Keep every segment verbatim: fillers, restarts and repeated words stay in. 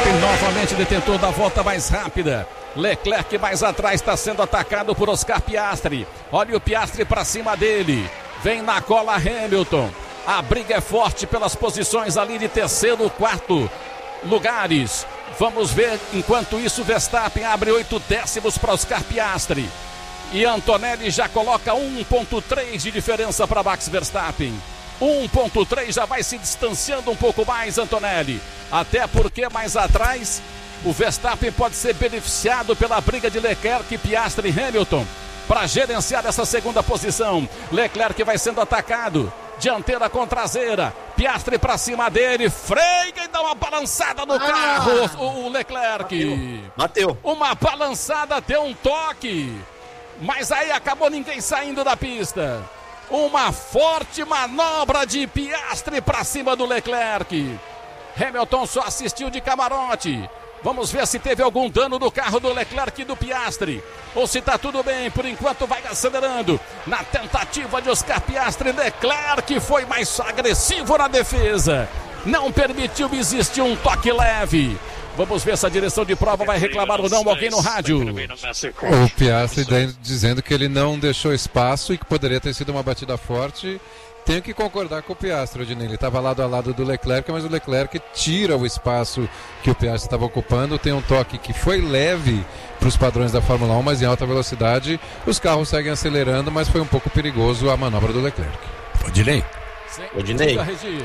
Verstappen novamente detentor da volta mais rápida. Leclerc mais atrás está sendo atacado por Oscar Piastri. Olha o Piastri para cima dele. Vem na cola Hamilton. A briga é forte pelas posições ali de terceiro, quarto lugares. Vamos ver, enquanto isso, Verstappen abre oito décimos para Oscar Piastri. E Antonelli já coloca um ponto três de diferença para Max Verstappen. um ponto três já vai se distanciando um pouco mais, Antonelli. Até porque mais atrás o Verstappen pode ser beneficiado pela briga de Leclerc, Piastri e Hamilton para gerenciar essa segunda posição. Leclerc vai sendo atacado, dianteira com traseira, Piastri para cima dele, freia e dá uma balançada no ah, carro, o, o Leclerc. Bateu. Uma balançada, deu um toque, mas aí acabou ninguém saindo da pista. Uma forte manobra de Piastri para cima do Leclerc. Hamilton só assistiu de camarote. Vamos ver se teve algum dano no carro do Leclerc e do Piastri, ou se tá tudo bem. Por enquanto vai acelerando na tentativa de Oscar Piastri. Leclerc foi mais agressivo na defesa, não permitiu existir um toque leve. Vamos ver se a direção de prova vai reclamar ou não alguém no rádio. O Piastri dizendo que ele não deixou espaço e que poderia ter sido uma batida forte. Tenho que concordar com o Piastri, Odinei. Ele estava lado a lado do Leclerc, mas o Leclerc tira o espaço que o Piastri estava ocupando. Tem um toque que foi leve para os padrões da Fórmula um, mas em alta velocidade. Os carros seguem acelerando, mas foi um pouco perigoso a manobra do Leclerc. Odinei. Odinei.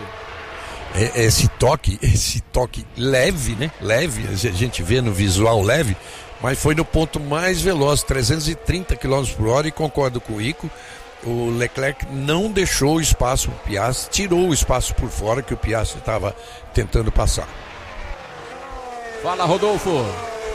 Esse toque, esse toque leve, né? Leve, a gente vê no visual leve, mas foi no ponto mais veloz, trezentos e trinta quilômetros por hora, e concordo com o Ico. O Leclerc não deixou o espaço para o Piastri, tirou o espaço por fora que o Piastri estava tentando passar. Fala, Rodolfo.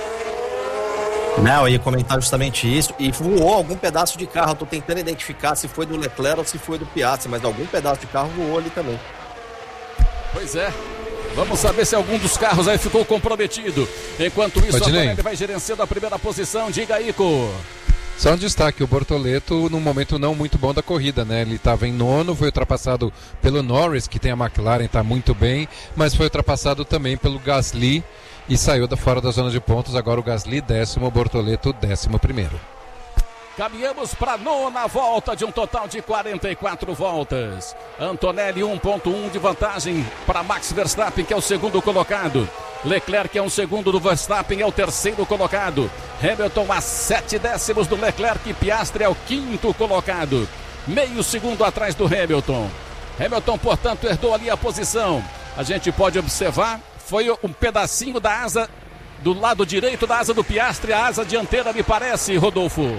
Não, eu ia comentar justamente isso. E voou algum pedaço de carro. Eu tô tentando identificar se foi do Leclerc ou se foi do Piastri, mas algum pedaço de carro voou ali também. Pois é. Vamos saber se algum dos carros aí ficou comprometido. Enquanto isso, a Antonelli vai gerenciando a primeira posição. Diga, Ico. Só um destaque, o Bortoleto num momento não muito bom da corrida, né? Ele estava em nono, foi ultrapassado pelo Norris, que tem a McLaren, está muito bem, mas foi ultrapassado também pelo Gasly e saiu da fora da zona de pontos. Agora o Gasly décimo, o Bortoleto décimo primeiro. Caminhamos para a nona volta de um total de quarenta e quatro voltas. Antonelli um ponto um de vantagem para Max Verstappen, que é o segundo colocado. Leclerc é um segundo do Verstappen, é o terceiro colocado. Hamilton a sete décimos do Leclerc, Piastri é o quinto colocado. Meio segundo atrás do Hamilton. Hamilton, portanto, herdou ali a posição. A gente pode observar, foi um pedacinho da asa, do lado direito da asa do Piastri, a asa dianteira, me parece, Rodolfo.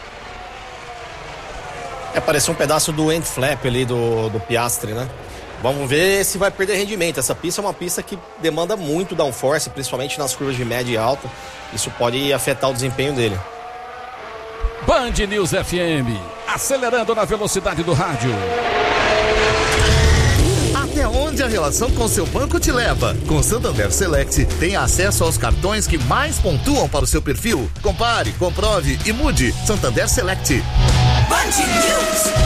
É, pareceu um pedaço do end flap ali do, do Piastri, né? Vamos ver se vai perder rendimento. Essa pista é uma pista que demanda muito downforce, principalmente nas curvas de média e alta. Isso pode afetar o desempenho dele. Band News F M, acelerando na velocidade do rádio. Até onde a relação com seu banco te leva? Com Santander Select, tenha acesso aos cartões que mais pontuam para o seu perfil. Compare, comprove e mude. Santander Select. Band News.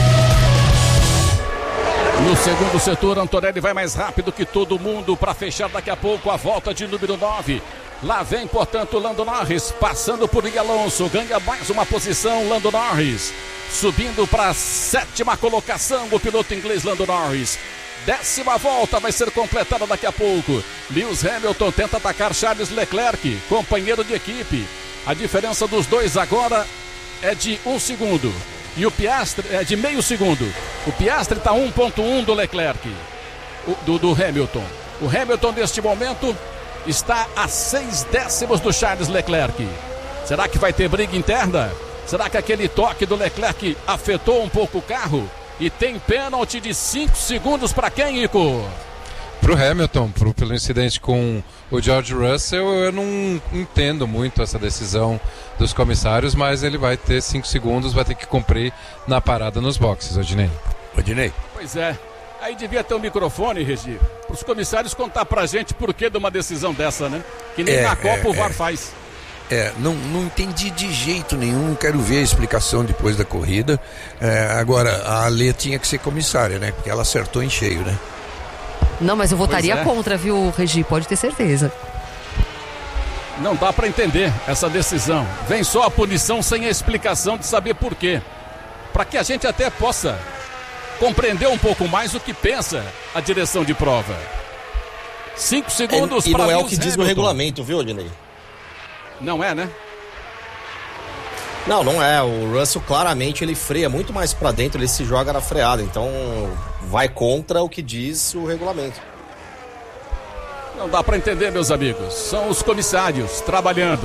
No segundo setor, Antonelli vai mais rápido que todo mundo para fechar daqui a pouco a volta de número nove. Lá vem, portanto, Lando Norris, passando por Guilherme Alonso, ganha mais uma posição, Lando Norris, subindo para a sétima colocação, o piloto inglês Lando Norris. Décima volta vai ser completada daqui a pouco. Lewis Hamilton tenta atacar Charles Leclerc, companheiro de equipe. A diferença dos dois agora é de um segundo. E o Piastri é de meio segundo. O Piastri está um ponto um do Leclerc, o, do, do Hamilton. O Hamilton neste momento está a seis décimos do Charles Leclerc. Será que vai ter briga interna? Será que aquele toque do Leclerc afetou um pouco o carro? E tem pênalti de cinco segundos para quem, Ico? Para o Hamilton, pro, pelo incidente com o George Russell, eu não entendo muito essa decisão dos comissários, mas ele vai ter cinco segundos, vai ter que cumprir na parada nos boxes, Odinei. Odinei. Pois é, aí devia ter um microfone, Regi, para os comissários contar pra gente por que de uma decisão dessa, né? Que nem é, na Copa é, o V A R é. faz. É, não, não entendi de jeito nenhum, quero ver a explicação depois da corrida. É, agora, a Ale tinha que ser comissária, né? Porque ela acertou em cheio, né? Não, mas eu votaria é. contra, viu, Regi? Pode ter certeza. Não dá para entender essa decisão. Vem só a punição sem a explicação de saber por quê. Para que a gente até possa compreender um pouco mais o que pensa a direção de prova. Cinco segundos é, e para não é o Lewis que diz Hamilton. no regulamento, viu, Odinei? Não é, né? Não, não é. O Russell claramente ele freia muito mais para dentro, ele se joga na freada. Então vai contra o que diz o regulamento. Não dá para entender, meus amigos. São os comissários trabalhando.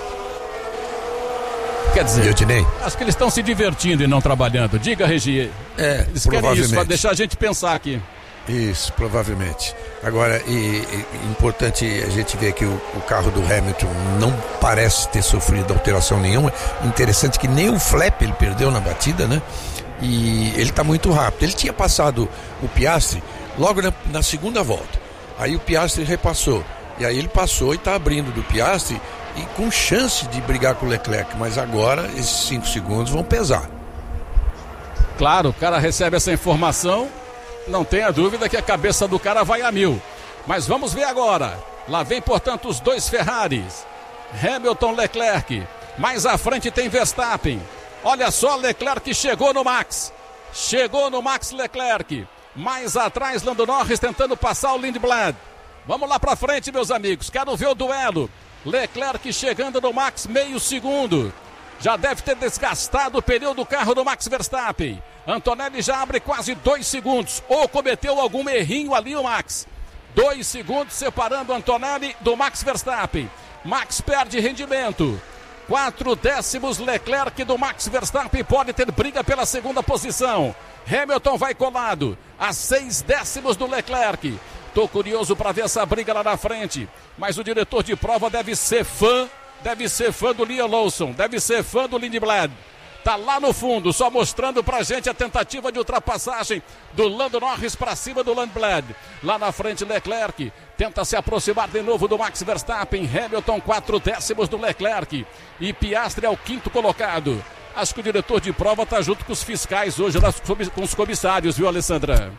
Quer dizer, acho que eles estão se divertindo e não trabalhando. Diga, Regi. É, eles provavelmente. querem isso, para deixar a gente pensar aqui. Isso, provavelmente. Agora, e, e importante a gente ver que o, o carro do Hamilton não parece ter sofrido alteração nenhuma. Interessante que nem o flap ele perdeu na batida, né? E ele está muito rápido. Ele tinha passado o Piastri logo na, na segunda volta. Aí o Piastri repassou. E aí ele passou e está abrindo do Piastri e com chance de brigar com o Leclerc. Mas agora esses cinco segundos vão pesar. Claro, o cara recebe essa informação. Não tenha dúvida que a cabeça do cara vai a mil. Mas vamos ver agora. Lá vem, portanto, os dois Ferraris. Hamilton, Leclerc. Mais à frente tem Verstappen. Olha só, Leclerc chegou no Max. Chegou no Max Leclerc. Mais atrás, Lando Norris tentando passar o Lindblad. Vamos lá pra frente, meus amigos. Quero ver o duelo. Leclerc chegando no Max, meio segundo. Já deve ter desgastado o pneu do carro do Max Verstappen. Antonelli já abre quase dois segundos. Ou cometeu algum errinho ali o Max. Dois segundos separando Antonelli do Max Verstappen. Max perde rendimento. Quatro décimos Leclerc do Max Verstappen. Pode ter briga pela segunda posição. Hamilton vai colado. A seis décimos do Leclerc. Tô curioso para ver essa briga lá na frente. Mas o diretor de prova deve ser fã. Deve ser fã do Liam Lawson. Deve ser fã do Lindblad. Tá lá no fundo, só mostrando pra gente a tentativa de ultrapassagem do Lando Norris pra cima do Lindblad. Lá na frente, Leclerc tenta se aproximar de novo do Max Verstappen. Hamilton, quatro décimos do Leclerc. E Piastri é o quinto colocado. Acho que o diretor de prova tá junto com os fiscais hoje, lá com os comissários, viu, Alessandra?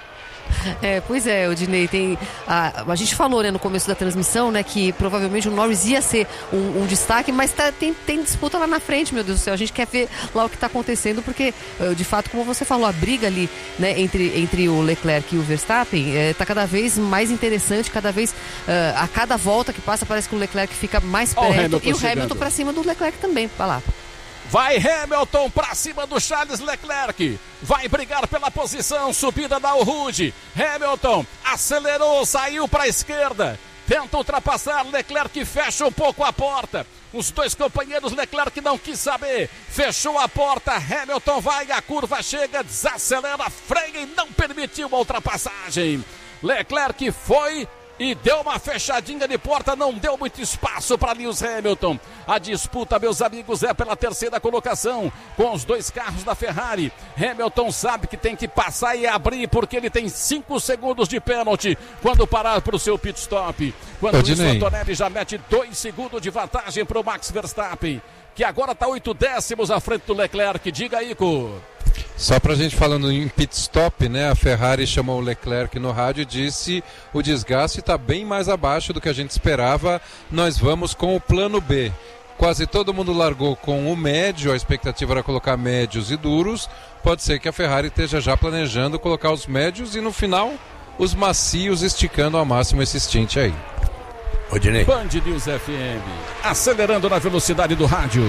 É, pois é, Odinei, tem a, a gente falou, né, no começo da transmissão, né, que provavelmente o Norris ia ser um, um destaque, mas tá, tem, tem disputa lá na frente, meu Deus do céu, a gente quer ver lá o que está acontecendo, porque de fato, como você falou, a briga ali, né, entre, entre o Leclerc e o Verstappen está é, cada vez mais interessante, cada vez, uh, a cada volta que passa parece que o Leclerc fica mais perto, oh, o e o chegando. Hamilton para cima do Leclerc também, vai lá. Vai Hamilton pra cima do Charles Leclerc. Vai brigar pela posição. Subida da Rude. Hamilton acelerou, saiu pra esquerda. Tenta ultrapassar. Leclerc fecha um pouco a porta. Os dois companheiros, Leclerc não quis saber. Fechou a porta. Hamilton vai, a curva chega, desacelera, freia e não permitiu a ultrapassagem. Leclerc foi e deu uma fechadinha de porta, não deu muito espaço para Lewis Hamilton. A disputa, meus amigos, é pela terceira colocação, com os dois carros da Ferrari. Hamilton sabe que tem que passar e abrir, porque ele tem cinco segundos de pênalti quando parar para o seu pit stop. Quando isso, Antonelli já mete dois segundos de vantagem para o Max Verstappen, que agora está oito décimos à frente do Leclerc. Diga, Ico. Só pra gente falando em pit stop, né? A Ferrari chamou o Leclerc no rádio e disse: o desgaste está bem mais abaixo do que a gente esperava, nós vamos com o plano B. Quase todo mundo largou com o médio, a expectativa era colocar médios e duros. Pode ser que a Ferrari esteja já planejando colocar os médios e no final os macios, esticando ao máximo esse stint aí. Odinei. Band News F M, acelerando na velocidade do rádio.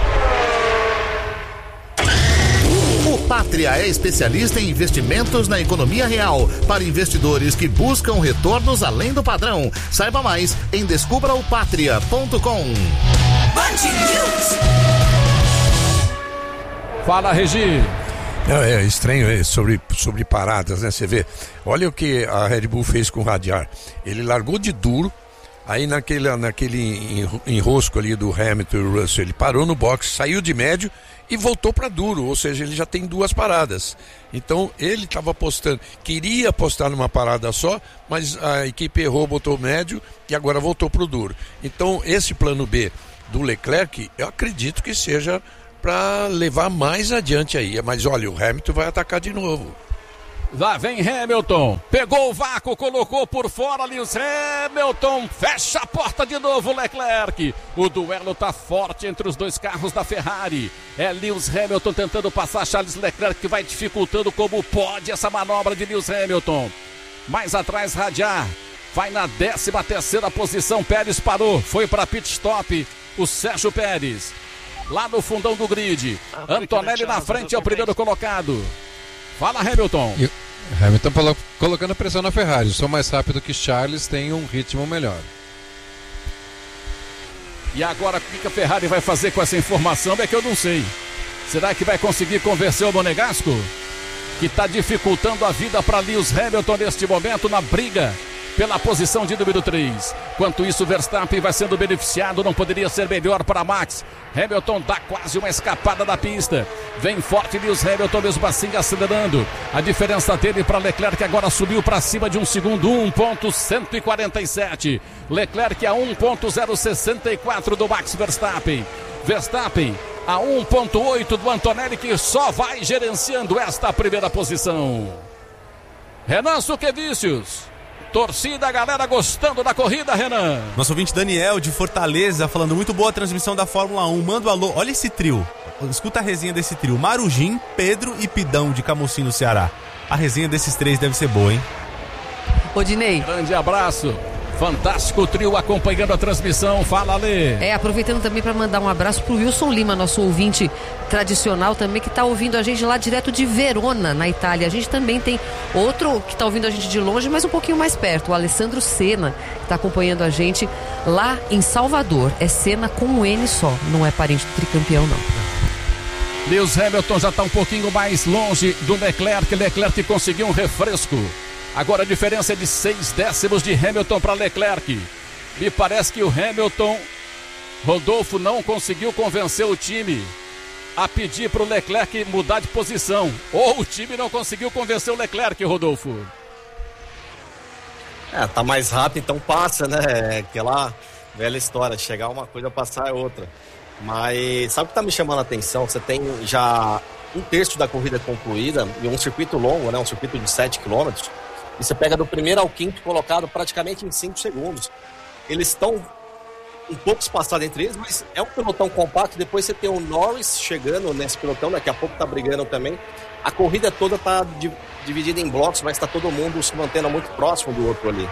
Pátria é especialista em investimentos na economia real para investidores que buscam retornos além do padrão. Saiba mais em descubra o pátria ponto com. Fala, Regi. Não, é estranho é, sobre, sobre paradas, né? Você vê, olha o que a Red Bull fez com o Radiar. Ele largou de duro, aí naquele, naquele enrosco ali do Hamilton e o Russell, ele parou no box, saiu de médio e voltou para duro, ou seja, ele já tem duas paradas. Então ele estava apostando, queria apostar numa parada só, mas a equipe errou, botou médio e agora voltou para o duro. Então esse plano B do Leclerc, eu acredito que seja para levar mais adiante aí. Mas olha, o Hamilton vai atacar de novo. Lá vem Hamilton, pegou o vácuo, colocou por fora, Lewis Hamilton, fecha a porta de novo, Leclerc. O duelo tá forte entre os dois carros da Ferrari. É Lewis Hamilton tentando passar Charles Leclerc, que vai dificultando como pode essa manobra de Lewis Hamilton. Mais atrás, Radiar, vai na décima terceira posição, Pérez parou, foi para pit stop, o Sérgio Pérez. Lá no fundão do grid, Antonelli na frente é o primeiro colocado. Fala, Hamilton. E Hamilton colocando pressão na Ferrari. Sou mais rápido que Charles, tem um ritmo melhor. E agora, o que a Ferrari vai fazer com essa informação é que eu não sei. Será que vai conseguir convencer o Monegasco? Que está dificultando a vida para Lewis Hamilton neste momento na briga pela posição de número três. Enquanto isso, Verstappen vai sendo beneficiado, não poderia ser melhor para Max. Hamilton dá quase uma escapada da pista. Vem forte Lewis Hamilton, mesmo assim acelerando. A diferença dele para Leclerc agora subiu para cima de um segundo, um ponto cento e quarenta e sete. Leclerc a um ponto zero sessenta e quatro do Max Verstappen. Verstappen a um ponto oito do Antonelli, que só vai gerenciando esta primeira posição. Renan Suquevicius. Torcida, galera gostando da corrida, Renan. Nosso ouvinte Daniel de Fortaleza falando, muito boa a transmissão da Fórmula um. Manda um alô, olha esse trio. Escuta a resenha desse trio. Marujim, Pedro e Pidão de Camocim, no Ceará. A resenha desses três deve ser boa, hein? Odinei. Grande abraço. Fantástico trio acompanhando a transmissão. Fala, Lê. É, aproveitando também para mandar um abraço pro Wilson Lima, nosso ouvinte tradicional também, que tá ouvindo a gente lá direto de Verona, na Itália. A gente também tem outro que tá ouvindo a gente de longe, mas um pouquinho mais perto, o Alessandro Senna, que tá acompanhando a gente lá em Salvador. É Senna com um N só, não é parente do tricampeão, não. Lewis Hamilton já tá um pouquinho mais longe do Leclerc. Leclerc conseguiu um refresco. Agora a diferença é de seis décimos de Hamilton para Leclerc. Me parece que o Hamilton, Rodolfo, não conseguiu convencer o time a pedir para o Leclerc mudar de posição. Ou o time não conseguiu convencer o Leclerc, Rodolfo. É, tá mais rápido, então passa, né? É aquela velha história, chegar uma coisa, passar é outra. Mas sabe o que tá me chamando a atenção? Você tem já um terço da corrida concluída e um circuito longo, né? Um circuito de sete quilômetros. E você pega do primeiro ao quinto colocado praticamente em cinco segundos. Eles estão um pouco espaçados entre eles, mas é um pelotão compacto. Depois você tem o Norris chegando nesse pelotão, daqui a pouco tá brigando também. A corrida toda tá dividida em blocos, mas tá todo mundo se mantendo muito próximo do outro ali.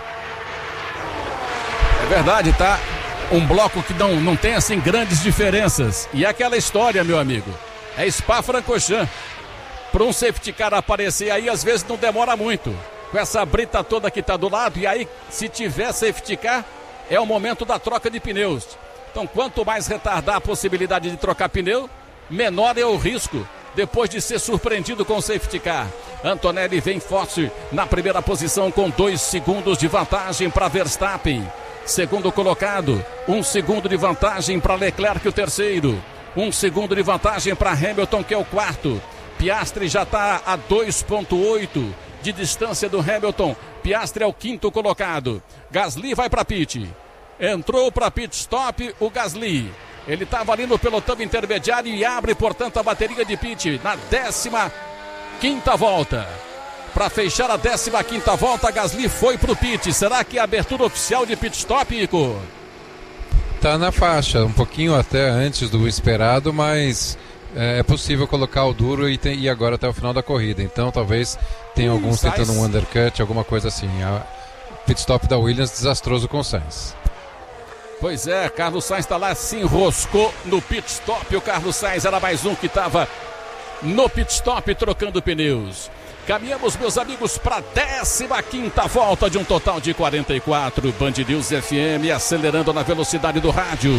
É verdade, tá? Um bloco que não, não tem assim grandes diferenças. E é aquela história, meu amigo. É Spa-Francorchamps. Para um safety car aparecer aí, às vezes não demora muito. Com essa brita toda que está do lado, e aí, se tiver safety car, é o momento da troca de pneus. Então, quanto mais retardar a possibilidade de trocar pneu, menor é o risco, depois de ser surpreendido com o safety car. Antonelli vem forte na primeira posição com dois segundos de vantagem para Verstappen. Segundo colocado, um segundo de vantagem para Leclerc, o terceiro. Um segundo de vantagem para Hamilton, que é o quarto. Piastri já está a dois ponto oito de distância do Hamilton. Piastri é o quinto colocado. Gasly vai para pit. Entrou para pit stop o Gasly. Ele estava ali no pelotão intermediário e abre, portanto, a bateria de pit na décima quinta volta. Para fechar a décima quinta volta, Gasly foi para o pit. Será que é a abertura oficial de pit stop, Ico? Tá na faixa, um pouquinho até antes do esperado, mas é possível colocar o duro e, tem, e agora até o final da corrida. Então talvez tenha hum, alguns Sainz tentando um undercut, alguma coisa assim. A pit stop da Williams desastroso com o Sainz. Pois é, Carlos Sainz está lá, se enroscou no pit stop. O Carlos Sainz era mais um que estava no pit stop trocando pneus. Caminhamos, meus amigos, para a décima quinta volta de um total de quarenta e quatro. Band News F M acelerando na velocidade do rádio.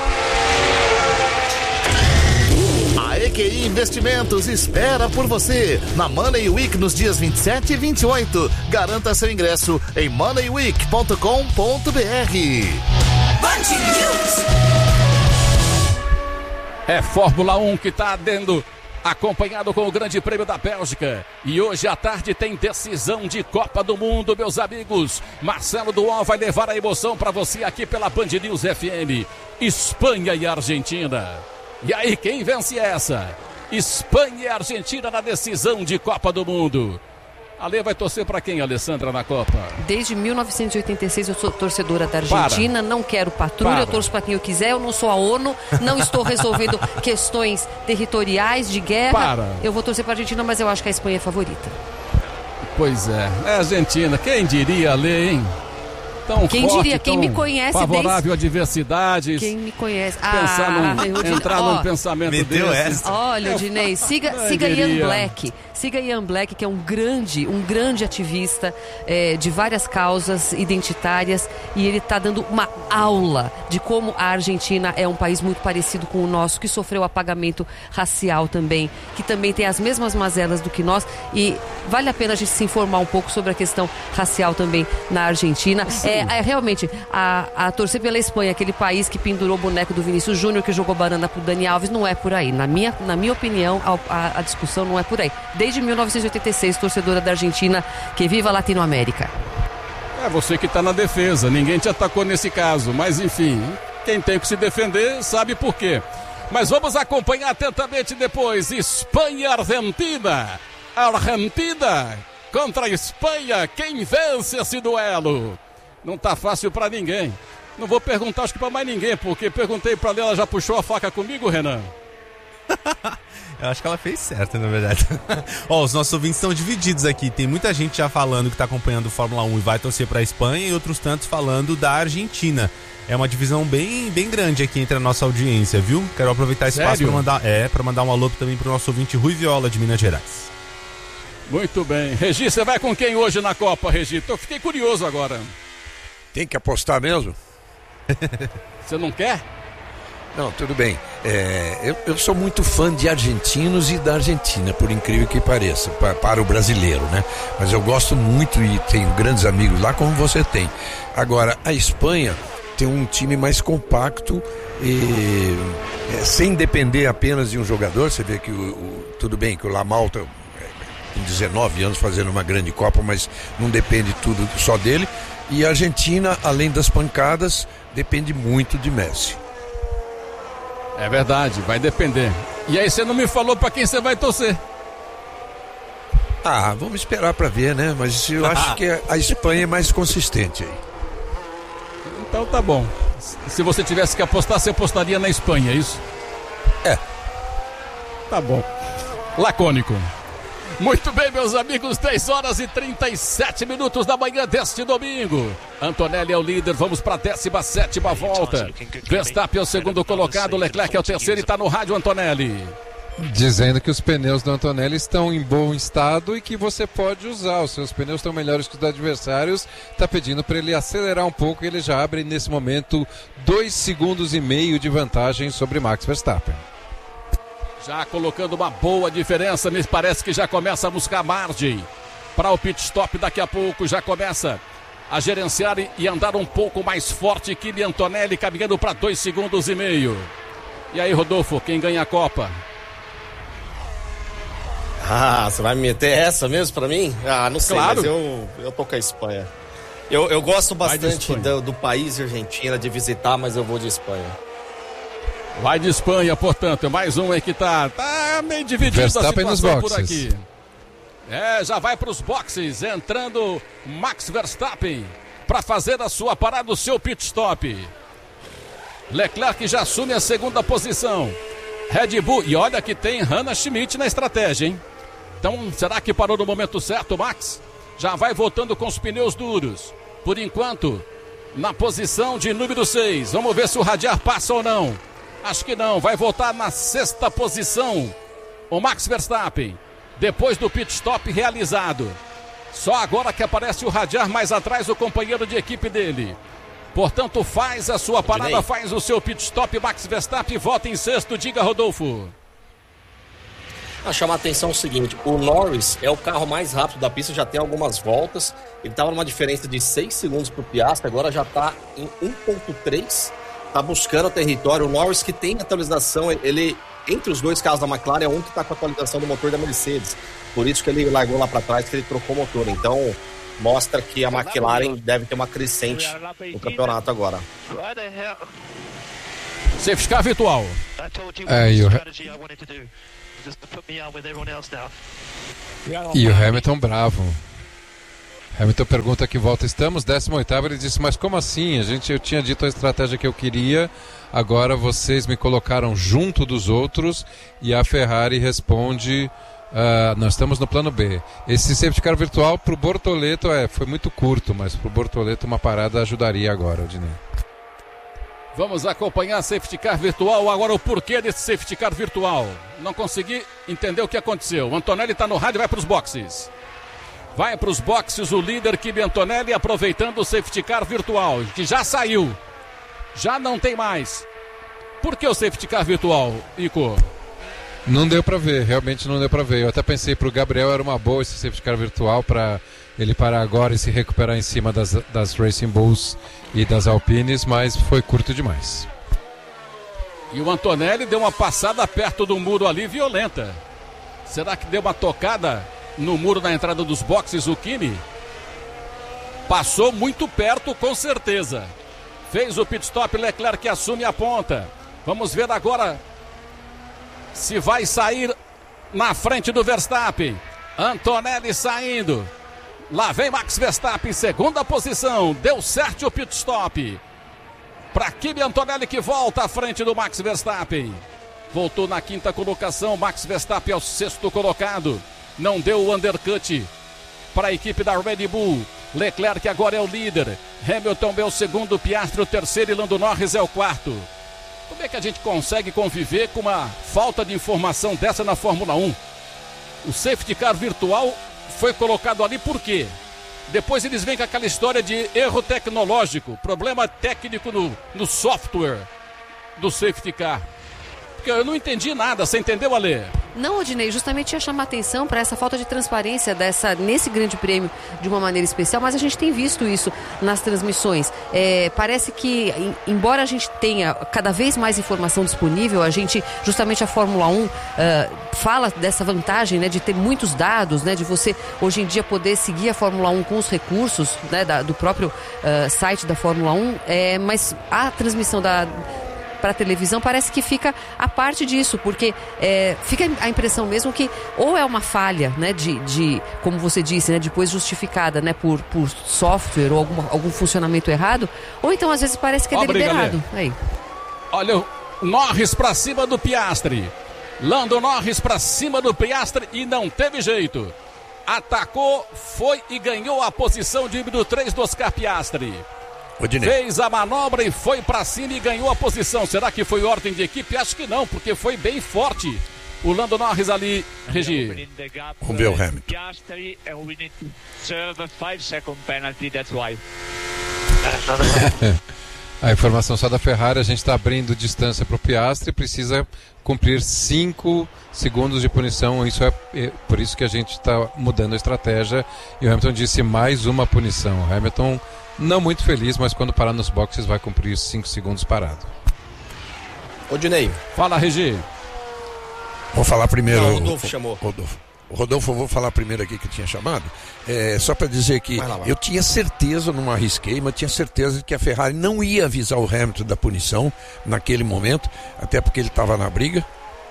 A E Q I Investimentos espera por você na Money Week nos dias vinte e sete e vinte e oito. Garanta seu ingresso em money week ponto com ponto b r. É Fórmula um que está dando, acompanhado com o Grande Prêmio da Bélgica. E hoje à tarde tem decisão de Copa do Mundo, meus amigos. Marcelo Duó vai levar a emoção para você aqui pela Band News F M. Espanha e Argentina. E aí, quem vence essa? Espanha e Argentina na decisão de Copa do Mundo. Ale vai torcer para quem, Alessandra, na Copa? Desde mil novecentos e oitenta e seis eu sou torcedora da Argentina, para. não quero patrulha, para. eu torço para quem eu quiser, eu não sou a ONU, não estou resolvendo questões territoriais de guerra. Para. Eu vou torcer para a Argentina, mas eu acho que a Espanha é favorita. Pois é, é a Argentina, quem diria, Ale, hein? Tão quem forte, diria, quem me conhece favorável desde... a diversidades. Quem me conhece. Pensar ah, num, entrar oh, num pensamento desse. Olha, Dinei, siga, siga Ian Black. Siga Ian Black, que é um grande, um grande ativista é, de várias causas identitárias, e ele está dando uma aula de como a Argentina é um país muito parecido com o nosso, que sofreu apagamento racial também, que também tem as mesmas mazelas do que nós, e vale a pena a gente se informar um pouco sobre a questão racial também na Argentina. É, é realmente a, a torcer pela Espanha, aquele país que pendurou o boneco do Vinícius Júnior, que jogou banana pro Dani Alves, não é por aí. Na minha, na minha opinião, a, a, a discussão não é por aí. Desde mil novecentos e oitenta e seis, torcedora da Argentina, que viva a Latinoamérica. É você que está na defesa, ninguém te atacou nesse caso, mas enfim, quem tem que se defender sabe por quê. Mas vamos acompanhar atentamente depois. Espanha, Argentina. Argentina contra a Espanha, quem vence esse duelo? Não tá fácil para ninguém. Não vou perguntar, acho que para mais ninguém, porque perguntei para ela, ela já puxou a faca comigo, Renan? Eu acho que ela fez certo, na verdade. Ó, os nossos ouvintes estão divididos aqui. Tem muita gente já falando que tá acompanhando o Fórmula um e vai torcer pra Espanha, e outros tantos falando da Argentina. É uma divisão bem, bem grande aqui entre a nossa audiência, viu? Quero aproveitar esse espaço para mandar, é, para mandar um alô também pro nosso ouvinte Rui Viola, de Minas Gerais. Muito bem. Regi, você vai com quem hoje na Copa, Regi? Eu fiquei curioso agora. Tem que apostar mesmo? Você não quer? Não, tudo bem. É, eu, eu sou muito fã de argentinos e da Argentina, por incrível que pareça, para, para o brasileiro, né? Mas eu gosto muito e tenho grandes amigos lá, como você tem. Agora, a Espanha tem um time mais compacto e é, sem depender apenas de um jogador. Você vê que o, o, tudo bem que o Lamal tá com dezenove anos fazendo uma grande Copa, mas não depende tudo só dele. E a Argentina, além das pancadas, depende muito de Messi. É verdade, vai depender. E aí você não me falou pra quem você vai torcer? Ah, vamos esperar pra ver, né? Mas eu acho que a Espanha é mais consistente aí. Então tá bom. Se você tivesse que apostar, você apostaria na Espanha, é isso? É. Tá bom. Lacônico. Muito bem, meus amigos, dez horas e trinta e sete minutos da manhã deste domingo. Antonelli é o líder, vamos para a décima sétima volta. Verstappen é o segundo colocado, Leclerc é o terceiro e está no rádio, Antonelli. Dizendo que os pneus do Antonelli estão em bom estado e que você pode usar. Os seus pneus estão melhores que os dos adversários. Está pedindo para ele acelerar um pouco e ele já abre nesse momento dois segundos e meio de vantagem sobre Max Verstappen. Já colocando uma boa diferença, me parece que já começa a buscar margem para o pit stop daqui a pouco, já começa a gerenciar e andar um pouco mais forte. Kimi Antonelli caminhando para dois segundos e meio. E aí, Rodolfo, quem ganha a Copa? Ah, você vai me meter essa mesmo pra mim? Ah, não sei, claro. Mas eu, eu tô com a Espanha. Eu, eu gosto bastante do, do país Argentina, de visitar, mas eu vou de Espanha. Vai de Espanha, portanto, é mais um aí que tá, tá meio dividido Verstappen a situação nos por aqui. É, já vai para os boxes, entrando Max Verstappen para fazer a sua parada, o seu pit stop. Leclerc já assume a segunda posição. Red Bull, e olha que tem Hannah Schmidt na estratégia, hein? Então, será que parou no momento certo, Max? Já vai voltando com os pneus duros. Por enquanto, na posição de número seis. Vamos ver se o Radiar passa ou não. Acho que não, vai voltar na sexta posição o Max Verstappen, depois do pit stop realizado. Só agora que aparece o Radiar mais atrás, o companheiro de equipe dele. Portanto, faz a sua parada, faz o seu pit stop, Max Verstappen volta em sexto. Diga, Rodolfo. A chamar a atenção o seguinte, o Norris é o carro mais rápido da pista, já tem algumas voltas. Ele estava numa diferença de seis segundos para o Piastri, agora já está em um ponto três. Tá buscando o território. O Norris, que tem atualização, ele, entre os dois carros da McLaren, é um que está com a atualização do motor da Mercedes. Por isso que ele largou lá para trás, que ele trocou o motor. Então, mostra que a McLaren deve ter uma crescente no campeonato agora. Safety car virtual. É, e o, E o Hamilton bravo. Hamilton pergunta que volta estamos, décimo oitavo, ele disse, mas como assim? A gente, eu tinha dito a estratégia que eu queria, agora vocês me colocaram junto dos outros, e a Ferrari responde, uh, nós estamos no plano B. Esse safety car virtual pro Bortoleto é, foi muito curto, mas pro Bortoleto uma parada ajudaria agora, Odinei. Vamos acompanhar a safety car virtual. Agora o porquê desse safety car virtual. Não consegui entender o que aconteceu. O Antonelli está no rádio e vai para os boxes. Vai para os boxes o líder Kimi Antonelli, aproveitando o safety car virtual, que já saiu. Já não tem mais. Por que o safety car virtual, Ico? Não deu para ver, realmente não deu para ver. Eu até pensei para o Gabriel era uma boa esse safety car virtual para ele parar agora e se recuperar em cima das, das Racing Bulls e das Alpines, mas foi curto demais. E o Antonelli deu uma passada perto do muro ali, violenta. Será que deu uma tocada no muro na entrada dos boxes o Kimi? Passou muito perto, com certeza. Fez o pit stop, Leclerc que assume a ponta. Vamos ver agora se vai sair na frente do Verstappen. Antonelli saindo. Lá vem Max Verstappen, segunda posição. Deu certo o pit stop. Para Kimi Antonelli que volta à frente do Max Verstappen. Voltou na quinta colocação. Max Verstappen é o sexto colocado. Não deu o undercut para a equipe da Red Bull. Leclerc agora é o líder. Hamilton é o segundo, Piastri o terceiro e Lando Norris é o quarto. Como é que a gente consegue conviver com uma falta de informação dessa na Fórmula um? O safety car virtual foi colocado ali por quê? Depois eles vêm com aquela história de erro tecnológico, problema técnico no, no software do safety car. Porque eu não entendi nada, você entendeu, Ale? Não, Odinei, justamente ia chamar atenção para essa falta de transparência dessa, nesse grande prêmio de uma maneira especial, mas a gente tem visto isso nas transmissões. É, parece que, em, embora a gente tenha cada vez mais informação disponível, a gente, justamente a Fórmula um, uh, fala dessa vantagem, né, de ter muitos dados, né, de você, hoje em dia, poder seguir a Fórmula um com os recursos, né, da, do próprio uh, site da Fórmula um, é, mas a transmissão da... para a televisão parece que fica a parte disso, porque é, fica a impressão mesmo que ou é uma falha, né, de, de como você disse, né, depois justificada, né, por, por software ou alguma, algum funcionamento errado, ou então às vezes parece que é Obrigado, deliberado. Aí. Olha o Norris para cima do Piastri. Lando Norris para cima do Piastri e não teve jeito. Atacou, foi e ganhou a posição de número três do Oscar Piastri. Odinei. Fez a manobra e foi para cima e ganhou a posição. Será que foi ordem de equipe? Acho que não, porque foi bem forte o Lando Norris ali, Regi. Vamos ver o Hamilton. A informação só da Ferrari, a gente está abrindo distância para o Piastri, precisa cumprir cinco segundos de punição. Isso é, é por isso que a gente está mudando a estratégia. E o Hamilton disse mais uma punição. O Hamilton não muito feliz, mas quando parar nos boxes vai cumprir cinco segundos parado. Odinei. Fala, Regi. Vou falar primeiro. Não, o Rodolfo chamou. Rodolfo. O Rodolfo, eu vou falar primeiro aqui que tinha chamado. É, só para dizer que Vai lá, vai. eu tinha certeza, não arrisquei, mas tinha certeza de que a Ferrari não ia avisar o Hamilton da punição naquele momento, até porque ele estava na briga.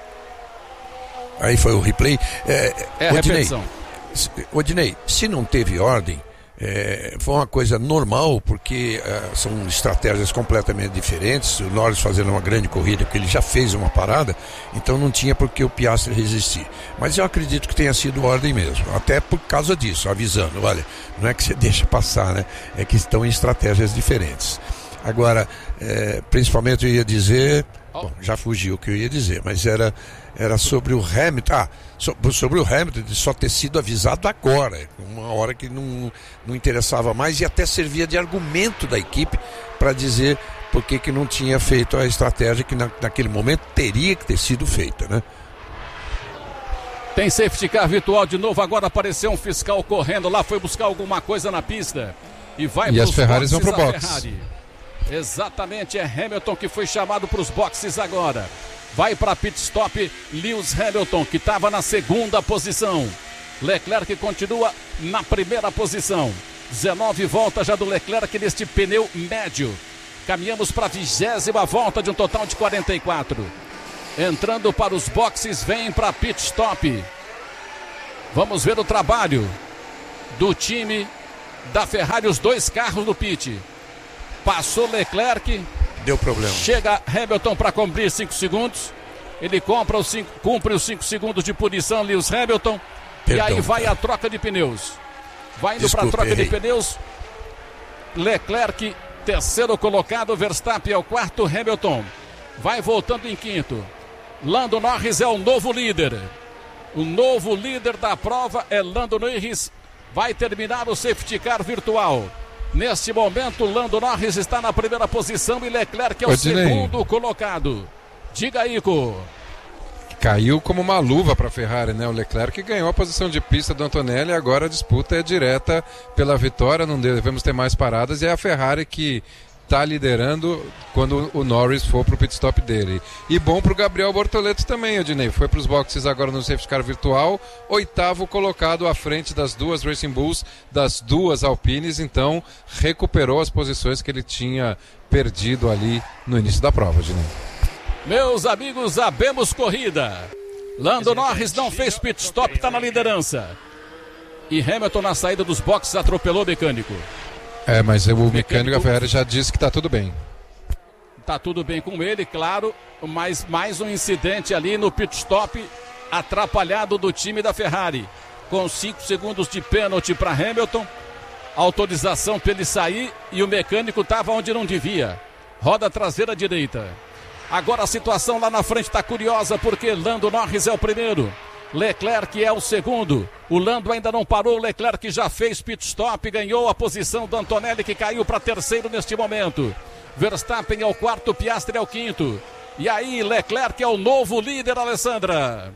Aí foi o replay. É, É a Odinei, repetição. Odinei, se não teve ordem, É, foi uma coisa normal, porque uh, são estratégias completamente diferentes. O Norris fazendo uma grande corrida, porque ele já fez uma parada, então não tinha por que o Piastri resistir. Mas eu acredito que tenha sido ordem mesmo, até por causa disso, avisando, olha, não é que você deixa passar, né? É que estão em estratégias diferentes. Agora, é, principalmente eu ia dizer, bom, já fugiu o que eu ia dizer, mas era, era sobre o Hamilton, ah, so, sobre o Hamilton de só ter sido avisado agora, uma hora que não, não interessava mais e até servia de argumento da equipe para dizer por que que não tinha feito a estratégia que na, naquele momento teria que ter sido feita, né? Tem safety car virtual de novo, agora apareceu um fiscal correndo lá, foi buscar alguma coisa na pista e vai E pros as Ferraris vão boxes pro a box. Ferrari. Exatamente, é Hamilton que foi chamado para os boxes agora. Vai para pit stop Lewis Hamilton, que estava na segunda posição. Leclerc continua na primeira posição. dezenove voltas já do Leclerc neste pneu médio. Caminhamos para a vigésima volta de um total de quarenta e quatro. Entrando para os boxes, vem para pit stop Vamos ver o trabalho do time da Ferrari, os dois carros do pit. Passou Leclerc. Deu problema. Chega Hamilton para cumprir cinco segundos. Ele compra os cinco, cumpre os cinco segundos de punição, Lewis Hamilton. Perdão, e aí vai cara. a troca de pneus. Vai indo para a troca errei. de pneus. Leclerc, terceiro colocado. Verstappen é o quarto. Hamilton vai voltando em quinto. Lando Norris é o novo líder. O novo líder da prova é Lando Norris. Vai terminar o safety car virtual. Neste momento, Lando Norris está na primeira posição e Leclerc é o Odinei. segundo colocado. Diga aí, Ico. Caiu como uma luva para a Ferrari, né? O Leclerc ganhou a posição de pista do Antonelli e agora a disputa é direta pela vitória, não devemos ter mais paradas e é a Ferrari que está liderando quando o Norris for para o pit stop dele. E bom para o Gabriel Bortoleto também, Odinei. Foi para os boxes agora no safety car virtual, oitavo colocado à frente das duas Racing Bulls, das duas Alpines, então recuperou as posições que ele tinha perdido ali no início da prova, Odinei. Meus amigos, abemos corrida. Lando Norris não fez pit stop, está na liderança. E Hamilton na saída dos boxes atropelou o mecânico. É, mas o mecânico da Ferrari já disse que está tudo bem. Está tudo bem com ele, claro, mas mais um incidente ali no pit stop atrapalhado do time da Ferrari. Com cinco segundos de pênalti para Hamilton, autorização para ele sair e o mecânico estava onde não devia. Roda traseira direita. Agora a situação lá na frente está curiosa porque Lando Norris é o primeiro. Leclerc é o segundo. O Lando ainda não parou. O Leclerc já fez pit stop. Ganhou a posição do Antonelli, que caiu para terceiro neste momento. Verstappen é o quarto. Piastri é o quinto. E aí, Leclerc é o novo líder, Alessandra.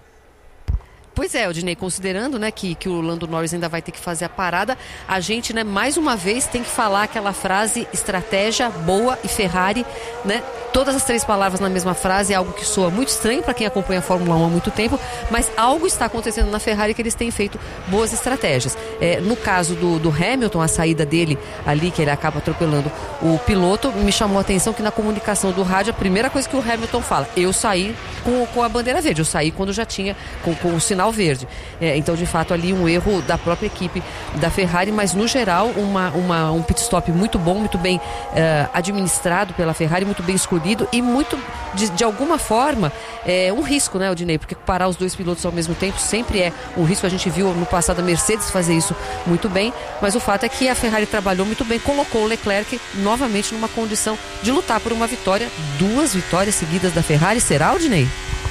Pois é, Odinei, considerando, né, que, que o Lando Norris ainda vai ter que fazer a parada, a gente, né, mais uma vez tem que falar aquela frase estratégia, boa e Ferrari, né? Todas as três palavras na mesma frase é algo que soa muito estranho para quem acompanha a Fórmula um há muito tempo, mas algo está acontecendo na Ferrari que eles têm feito boas estratégias. É, no caso do, do Hamilton, a saída dele ali, que ele acaba atropelando o piloto, me chamou a atenção que na comunicação do rádio, a primeira coisa que o Hamilton fala, eu saí com, com a bandeira verde, eu saí quando já tinha com, com o sinal verde. É, então, de fato, ali um erro da própria equipe da Ferrari, mas no geral, uma, uma, um pit stop muito bom, muito bem uh, administrado pela Ferrari, muito bem escolhido e muito, de, de alguma forma, é um risco, né, Odinei? Porque parar os dois pilotos ao mesmo tempo sempre é um risco. A gente viu no passado a Mercedes fazer isso muito bem, mas o fato é que a Ferrari trabalhou muito bem, colocou o Leclerc novamente numa condição de lutar por uma vitória, duas vitórias seguidas da Ferrari. Será, Odinei?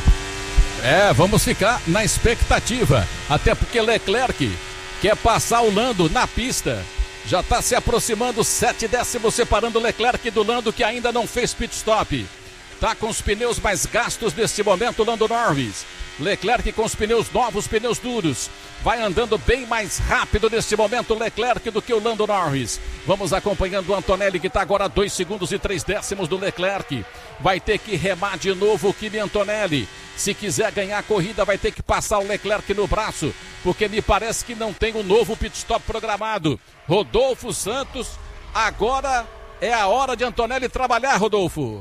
É, vamos ficar na expectativa, até porque Leclerc quer passar o Lando na pista. Já está se aproximando, sete décimos separando Leclerc do Lando, que ainda não fez pit stop. Está com os pneus mais gastos neste momento, Lando Norris. Leclerc com os pneus novos, pneus duros. Vai andando bem mais rápido neste momento Leclerc do que o Lando Norris. Vamos acompanhando o Antonelli, que está agora a dois segundos e três décimos do Leclerc. Vai ter que remar de novo o Kimi Antonelli. Se quiser ganhar a corrida, vai ter que passar o Leclerc no braço, porque me parece que não tem um novo pit stop programado. Rodolfo Santos, agora é a hora de Antonelli trabalhar, Rodolfo.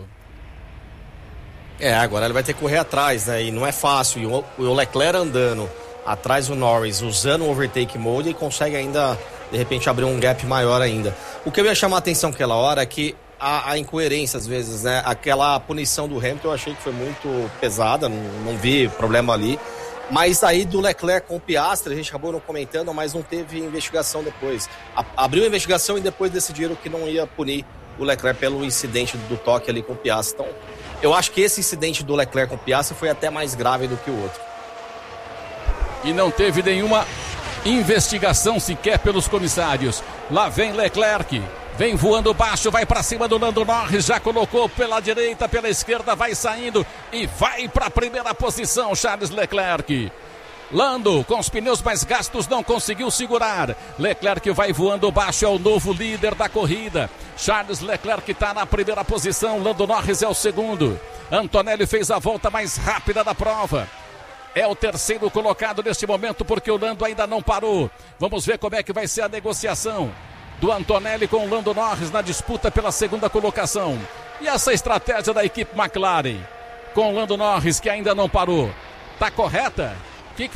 É, agora ele vai ter que correr atrás, né? E não é fácil. E o, o Leclerc andando atrás do Norris, usando o overtake mode, e consegue ainda, de repente, abrir um gap maior ainda. O que eu ia chamar a atenção naquela hora é que a, a incoerência, às vezes, né? Aquela punição do Hamilton eu achei que foi muito pesada, não, não vi problema ali. Mas aí do Leclerc com o Piastri, a gente acabou não comentando, mas não teve investigação depois. A, abriu a investigação e depois decidiram que não ia punir o Leclerc pelo incidente do toque ali com o Piastri. Então, eu acho que esse incidente do Leclerc com o Piastri foi até mais grave do que o outro. E não teve nenhuma investigação sequer pelos comissários. Lá vem Leclerc. Vem voando baixo, vai para cima do Lando Norris, já colocou pela direita, pela esquerda, vai saindo e vai para a primeira posição, Charles Leclerc. Lando, com os pneus mais gastos, não conseguiu segurar. Leclerc vai voando baixo, é o novo líder da corrida. Charles Leclerc está na primeira posição, Lando Norris é o segundo. Antonelli fez a volta mais rápida da prova. É o terceiro colocado neste momento, porque o Lando ainda não parou. Vamos ver como é que vai ser a negociação do Antonelli com o Lando Norris na disputa pela segunda colocação. E essa estratégia da equipe McLaren com o Lando Norris, que ainda não parou, tá correta? O que está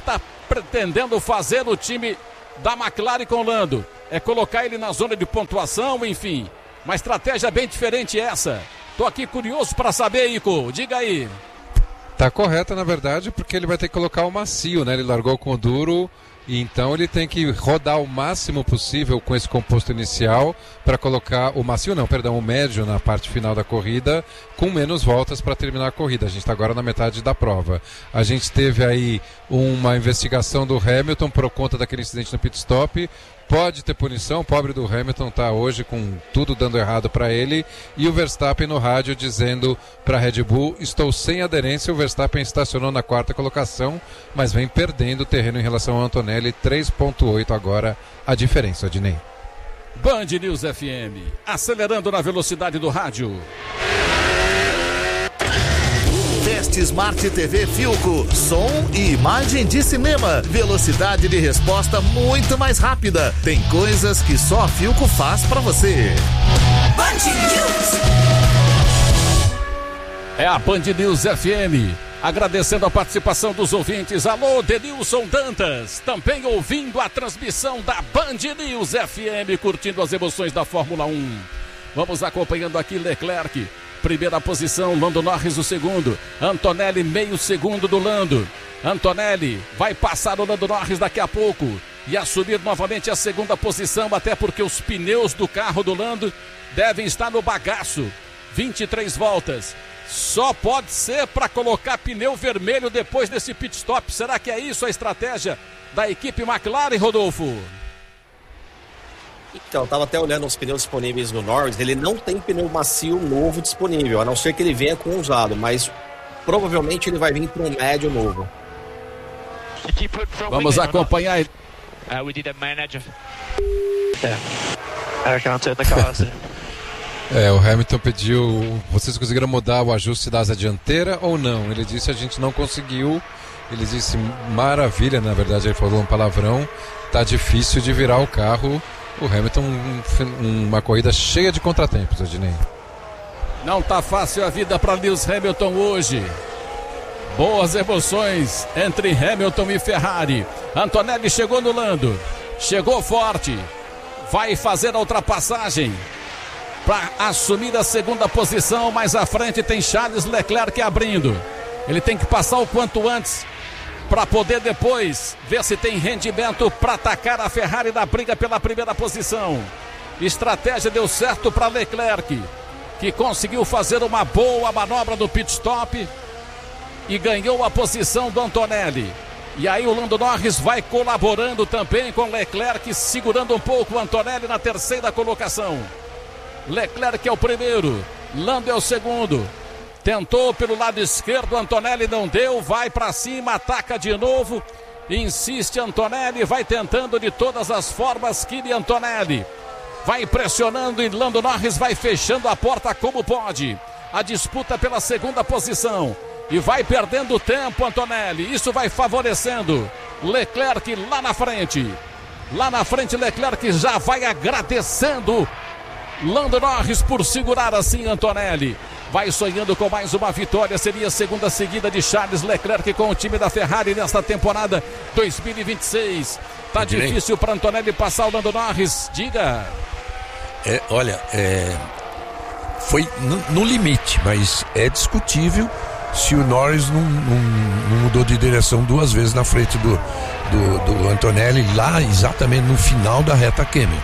pretendendo fazer o time da McLaren com o Lando? É colocar ele na zona de pontuação, enfim. Uma estratégia bem diferente essa. Tô aqui curioso para saber, Ico. Diga aí. Tá correta, na verdade, porque ele vai ter que colocar o macio, né? Ele largou com o duro, e então ele tem que rodar o máximo possível com esse composto inicial para colocar o macio, não, perdão, o médio na parte final da corrida, com menos voltas para terminar a corrida. A gente está agora na metade da prova. A gente teve aí uma investigação do Hamilton por conta daquele incidente no pit stop. Pode ter punição, o pobre do Hamilton está hoje com tudo dando errado para ele, e o Verstappen no rádio dizendo para a Red Bull: estou sem aderência. O Verstappen estacionou na quarta colocação, mas vem perdendo terreno em relação ao Antonelli, três ponto oito agora a diferença, Adnei. Band News F M, acelerando na velocidade do rádio. Teste Smart T V Philco, som e imagem de cinema, velocidade de resposta muito mais rápida. Tem coisas que só a Philco faz pra você. Band News. É a Band News F M, agradecendo a participação dos ouvintes. Alô, Denilson Dantas, também ouvindo a transmissão da Band News F M, curtindo as emoções da Fórmula um. Vamos acompanhando aqui Leclerc. Primeira posição, Lando Norris o segundo, Antonelli meio segundo do Lando. Antonelli vai passar o Lando Norris daqui a pouco e assumir novamente a segunda posição, até porque os pneus do carro do Lando devem estar no bagaço. vinte e três voltas, só pode ser para colocar pneu vermelho depois desse pit stop. Será que é isso a estratégia da equipe McLaren, Rodolfo? Então, eu estava até olhando os pneus disponíveis no Norris. Ele não tem pneu macio novo disponível, a não ser que ele venha com usado, mas provavelmente ele vai vir para um médio novo. Vamos acompanhar. Uh, we did a manager. Yeah. I can't turn the cars. É, o Hamilton pediu: vocês conseguiram mudar o ajuste da asa dianteira ou não? Ele disse: a gente não conseguiu. Ele disse: maravilha, na verdade ele falou um palavrão. Tá difícil de virar o carro. O Hamilton, um, uma corrida cheia de contratempos, Adnei. Não tá fácil a vida para Lewis Hamilton hoje. Boas emoções entre Hamilton e Ferrari. Antonelli chegou no Lando, chegou forte, vai fazer a ultrapassagem para assumir a segunda posição. Mais à frente tem Charles Leclerc abrindo. Ele tem que passar o quanto antes para poder depois ver se tem rendimento para atacar a Ferrari na briga pela primeira posição. Estratégia deu certo para Leclerc, que conseguiu fazer uma boa manobra do pit stop e ganhou a posição do Antonelli. E aí o Lando Norris vai colaborando também com Leclerc, segurando um pouco o Antonelli na terceira colocação. Leclerc é o primeiro, Lando é o segundo. Tentou pelo lado esquerdo, Antonelli não deu, vai para cima, ataca de novo, insiste Antonelli, vai tentando de todas as formas, Kimi Antonelli. Vai pressionando e Lando Norris vai fechando a porta como pode. A disputa pela segunda posição. E vai perdendo tempo Antonelli, isso vai favorecendo Leclerc lá na frente. Lá na frente Leclerc já vai agradecendo Lando Norris por segurar assim Antonelli. Vai sonhando com mais uma vitória, seria a segunda seguida de Charles Leclerc com o time da Ferrari nesta temporada dois mil e vinte e seis. Tá difícil para Antonelli passar o Lando Norris, diga. É, olha, é, foi no, no limite, mas é discutível se o Norris não, não, não mudou de direção duas vezes na frente do, do, do Antonelli, lá exatamente no final da reta Kemmel.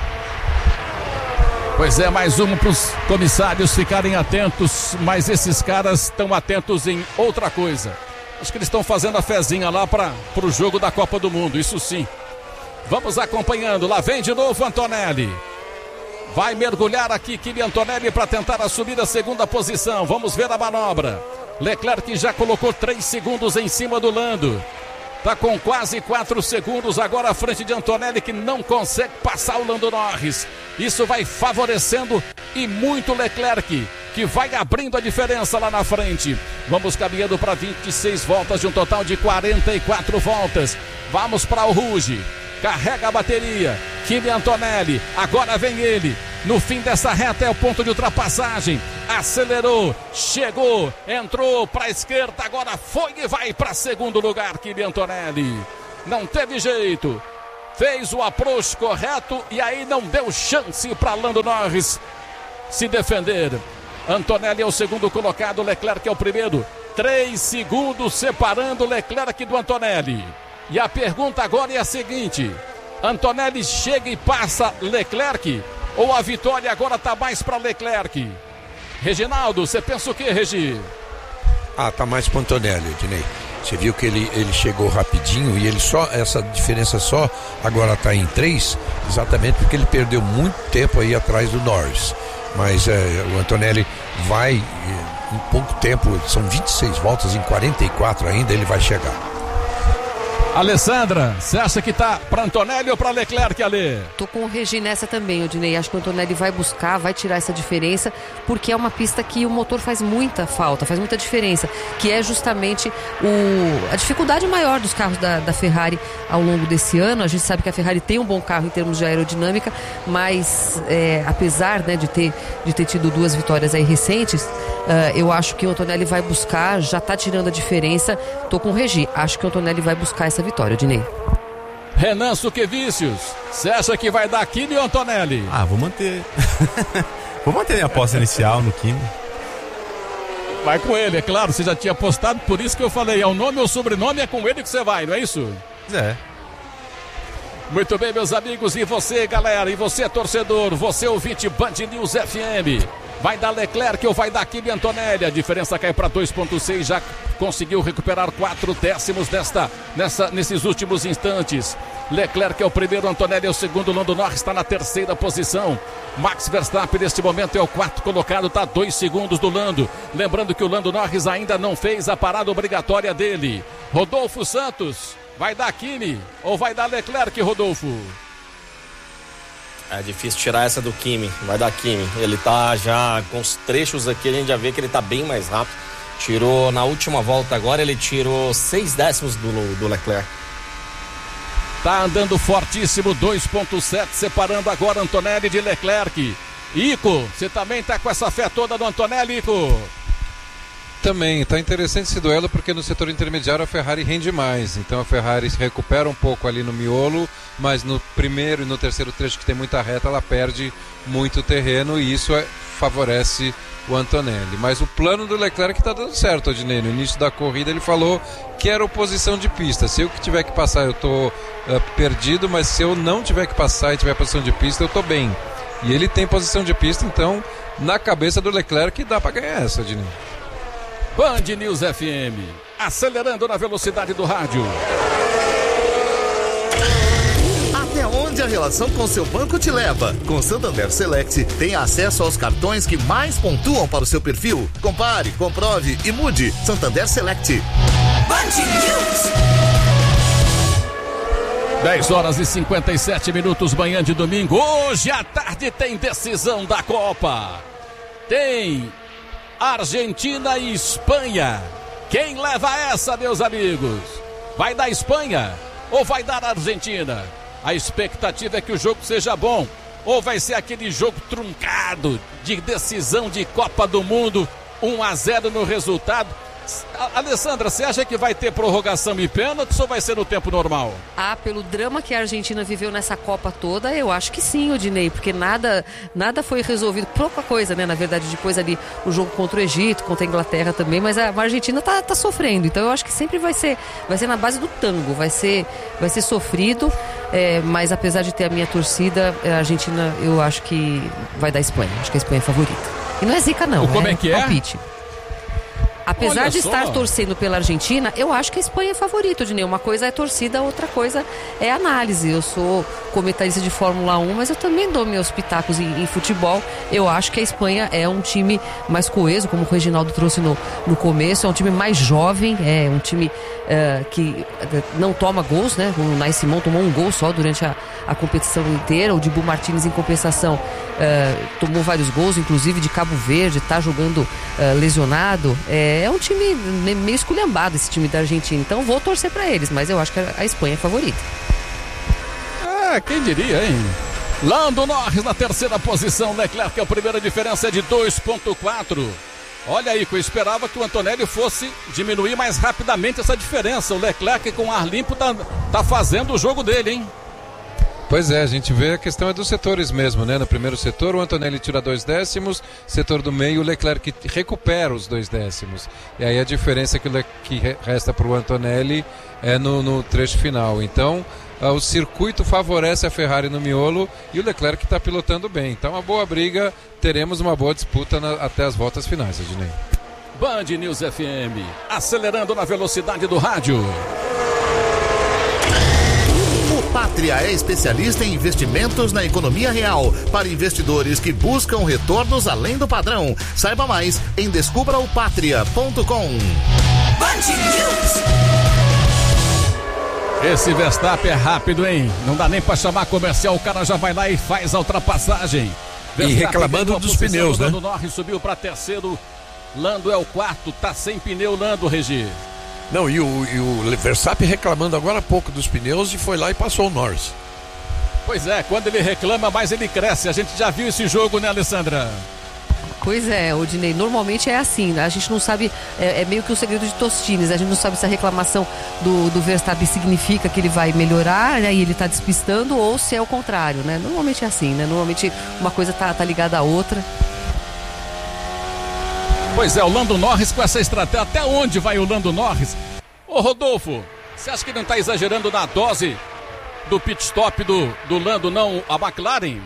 Pois é, mais um para os comissários ficarem atentos, mas esses caras estão atentos em outra coisa. Acho que eles estão fazendo a fezinha lá para o jogo da Copa do Mundo, isso sim. Vamos acompanhando, lá vem de novo Antonelli. Vai mergulhar aqui Kimi Antonelli para tentar assumir a segunda posição. Vamos ver a manobra. Leclerc já colocou três segundos em cima do Lando. Está com quase quatro segundos agora à frente de Antonelli, que não consegue passar o Lando Norris. Isso vai favorecendo e muito Leclerc, que vai abrindo a diferença lá na frente. Vamos caminhando para vinte e seis voltas de um total de quarenta e quatro voltas. Vamos para o Rouge. Carrega a bateria. Kimi Antonelli, agora vem ele. No fim dessa reta é o ponto de ultrapassagem. Acelerou, chegou, entrou para a esquerda, agora foi e vai para segundo lugar Kimi Antonelli. não teve jeito. Fez o approach correto e aí não deu chance para Lando Norris se defender. Antonelli é o segundo colocado, Leclerc é o primeiro. Três segundos separando Leclerc do Antonelli. E a pergunta agora é a seguinte: Antonelli chega e passa Leclerc ou a vitória agora está mais para Leclerc? Reginaldo, você pensa o que, Regi? Ah, tá mais para Antonelli, Ednei. Você viu que ele, ele chegou rapidinho e ele só, essa diferença só agora está em três, exatamente porque ele perdeu muito tempo aí atrás do Norris. Mas é, o Antonelli vai, em pouco tempo, são vinte e seis voltas, em quarenta e quatro ainda ele vai chegar. Alessandra, você acha que tá para Antonelli ou para Leclerc, Ale? Tô com o Regi nessa também, Odinei. Acho que o Antonelli vai buscar, vai tirar essa diferença, porque é uma pista que o motor faz muita falta, faz muita diferença, que é justamente o, a dificuldade maior dos carros da, da Ferrari ao longo desse ano. A gente sabe que a Ferrari tem um bom carro em termos de aerodinâmica, mas é, apesar, né, de, ter, de ter tido duas vitórias aí recentes, uh, eu acho que o Antonelli vai buscar, já tá tirando a diferença. Tô com o Regi, acho que o Antonelli vai buscar essa vitória, Odinei. Renan Suquevicius, você acha que vai dar Kimi ou Antonelli? Ah, vou manter. Vou manter minha aposta inicial no Kimi. Vai com ele, é claro, você já tinha apostado, por isso que eu falei, é o nome ou sobrenome, é com ele que você vai, não é isso? É. Muito bem, meus amigos, e você, galera, e você, torcedor, você ouvinte Band News F M, vai dar Leclerc ou vai dar Kimi Antonelli? A diferença cai para dois ponto seis, já conseguiu recuperar quatro décimos nesta, nessa, nesses últimos instantes. Leclerc é o primeiro, Antonelli é o segundo, Lando Norris está na terceira posição. Max Verstappen neste momento é o quarto colocado, está a dois segundos do Lando. Lembrando que o Lando Norris ainda não fez a parada obrigatória dele. Rodolfo Santos, vai dar Kimi ou vai dar Leclerc, Rodolfo? É difícil tirar essa do Kimi, vai dar Kimi. Ele tá já com os trechos aqui, a gente já vê que ele tá bem mais rápido. Tirou na última volta agora, ele tirou seis décimos do, do Leclerc. Tá andando fortíssimo, dois ponto sete, separando agora Antonelli de Leclerc. Ico, você também tá com essa fé toda do Antonelli, Ico? Também, está interessante esse duelo porque no setor intermediário a Ferrari rende mais, então a Ferrari se recupera um pouco ali no miolo, mas no primeiro e no terceiro trecho que tem muita reta ela perde muito terreno e isso é, favorece o Antonelli. Mas o plano do Leclerc está dando certo, Odinei. No início da corrida ele falou que era oposição de pista, se eu que tiver que passar eu estou uh, perdido, mas se eu não tiver que passar e tiver posição de pista eu estou bem. E ele tem posição de pista, então na cabeça do Leclerc dá para ganhar essa, Odinei. Band News F M, acelerando na velocidade do rádio. Até onde a relação com seu banco te leva? Com Santander Select, tem acesso aos cartões que mais pontuam para o seu perfil. Compare, comprove e mude. Santander Select. Band News. dez horas e cinquenta e sete minutos, manhã de domingo. Hoje à tarde tem decisão da Copa. Tem Argentina e Espanha. Quem leva essa, meus amigos? Vai dar Espanha ou vai dar Argentina? A expectativa é que o jogo seja bom, ou vai ser aquele jogo truncado de decisão de Copa do Mundo, um a zero no resultado. Alessandra, você acha que vai ter prorrogação e pênalti ou vai ser no tempo normal? Ah, pelo drama que a Argentina viveu nessa Copa toda, eu acho que sim, Odinei, porque nada, nada foi resolvido, pouca coisa, né, na verdade, depois ali o jogo contra o Egito, contra a Inglaterra também, mas a Argentina tá, tá sofrendo, então eu acho que sempre vai ser, vai ser na base do tango, vai ser, vai ser sofrido, é, mas apesar de ter a minha torcida, a Argentina eu acho que vai dar Espanha, acho que a Espanha é favorita. E não é zica não, como é, é que é? Palpite. Apesar Olha de só. estar torcendo pela Argentina, eu acho que a Espanha é favorita, Odinei. Uma coisa é torcida, outra coisa é análise. Eu sou comentarista de Fórmula um, mas eu também dou meus pitacos em, em futebol. Eu acho que a Espanha é um time mais coeso, como o Reginaldo trouxe no, no começo. É um time mais jovem, é um time uh, que não toma gols, né? O Unai Simón tomou um gol só durante a, a competição inteira. O Dibu Martínez, em compensação, uh, tomou vários gols, inclusive de Cabo Verde, está jogando uh, lesionado. É, É um time meio esculhambado, esse time da Argentina. Então vou torcer para eles, mas eu acho que a Espanha é favorita. Ah, quem diria, hein? Lando Norris na terceira posição. Leclerc é a primeira, diferença é de dois ponto quatro. Olha aí, que eu esperava que o Antonelli fosse diminuir mais rapidamente essa diferença. O Leclerc com ar limpo tá, tá fazendo o jogo dele, hein? Pois é, a gente vê a questão é dos setores mesmo, né? No primeiro setor o Antonelli tira dois décimos, setor do meio o Leclerc recupera os dois décimos. E aí a diferença que, Le... que resta para o Antonelli é no, no trecho final. Então uh, o circuito favorece a Ferrari no miolo e o Leclerc está pilotando bem. Então uma boa briga, teremos uma boa disputa na... até as voltas finais, Ednei. Band News F M, acelerando na velocidade do rádio. Pátria é especialista em investimentos na economia real para investidores que buscam retornos além do padrão. Saiba mais em descubra o pátria ponto com. Esse Verstappen é rápido, hein? Não dá nem pra chamar comercial, o cara já vai lá e faz a ultrapassagem. E reclamando dos pneus, né? Lando Norris subiu para terceiro, Lando é o quarto, tá sem pneu, Lando, Regi. Não, e o, e o Verstappen reclamando agora há pouco dos pneus e foi lá e passou o Norris. Pois é, quando ele reclama, mais ele cresce. A gente já viu esse jogo, né, Alessandra? Pois é, Odinei, normalmente é assim, né? A gente não sabe, é, é meio que um segredo de Tostines, a gente não sabe se a reclamação do, do Verstappen significa que ele vai melhorar, né, e ele tá despistando, ou se é o contrário, né? Normalmente é assim, né? Normalmente uma coisa tá, tá ligada à outra. Pois é, o Lando Norris com essa estratégia. Até onde vai o Lando Norris? Ô Rodolfo, você acha que não está exagerando na dose do pit stop do, do Lando, não, a McLaren?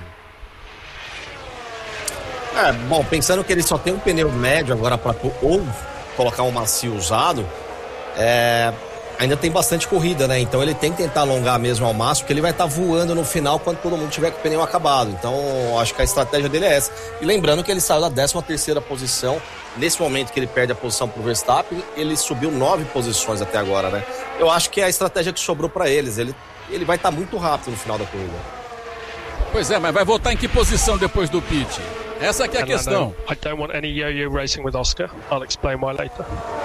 É, bom, pensando que ele só tem um pneu médio agora para ou colocar um macio usado, é, ainda tem bastante corrida, né? Então ele tem que tentar alongar mesmo ao máximo, porque ele vai estar tá voando no final quando todo mundo tiver com o pneu acabado. Então acho que a estratégia dele é essa. E lembrando que ele saiu da décima terceira posição. Nesse momento que ele perde a posição pro Verstappen, ele subiu nove posições até agora, né? Eu acho que é a estratégia que sobrou para eles. Ele, ele vai estar tá muito rápido no final da corrida. Pois é, mas vai voltar em que posição depois do pit? Essa aqui é a questão. I don't want any yo-yo racing with Oscar. I'll explain why later.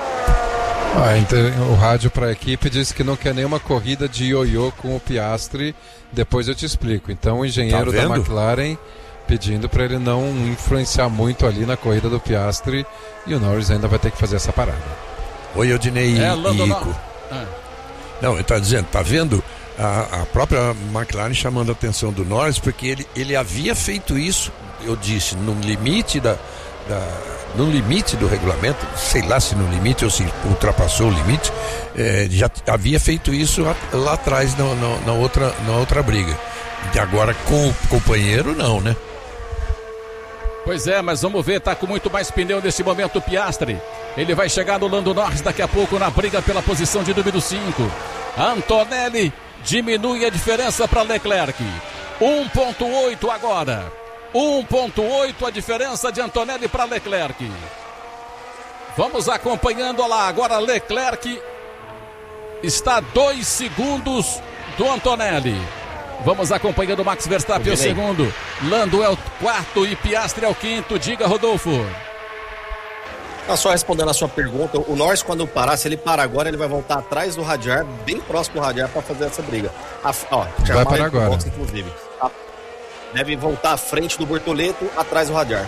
Ah, então, o rádio para a equipe diz que não quer nenhuma corrida de ioiô com o Piastri. Depois eu te explico. Então o engenheiro tá da McLaren pedindo para ele não influenciar muito ali na corrida do Piastri, e o Norris ainda vai ter que fazer essa parada. Oi, Odinei é, e Ico. Ah. Não, ele está dizendo, tá vendo a, a própria McLaren chamando a atenção do Norris, porque ele, ele havia feito isso, eu disse, no limite da, da no limite do regulamento, sei lá se no limite ou se ultrapassou o limite, é, já havia feito isso lá atrás na, na, na, outra, na outra briga. E agora com o companheiro não, né? Pois é, mas vamos ver, tá com muito mais pneu nesse momento o Piastri. Ele vai chegar no Lando Norris daqui a pouco na briga pela posição de número cinco. Antonelli diminui a diferença para Leclerc. um ponto oito agora. um ponto oito a diferença de Antonelli para Leclerc. Vamos acompanhando lá. Agora Leclerc está a dois segundos do Antonelli. Vamos acompanhando o Max Verstappen é o segundo. Lando é o quarto e Piastri é o quinto. Diga, Rodolfo. Tá só respondendo a sua pergunta. O Norris, quando parar, se ele parar agora, ele vai voltar atrás do radiar, bem próximo do radiar, para fazer essa briga. A, ó, vai parar agora. Box, inclusive. A, deve voltar à frente do Bortoleto, atrás do radiar.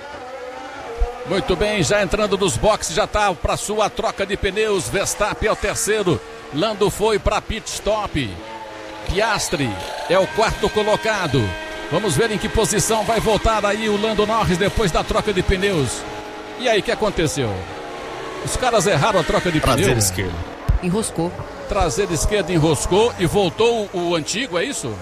Muito bem, já entrando nos boxes, já está para sua troca de pneus. Verstappen é o terceiro. Lando foi para pit stop. Piastri é o quarto colocado. Vamos ver em que posição vai voltar aí o Lando Norris depois da troca de pneus. E aí, o que aconteceu? Os caras erraram a troca de pneu? Traseira esquerda. Enroscou. Traseira esquerda enroscou e voltou o, o antigo, é isso?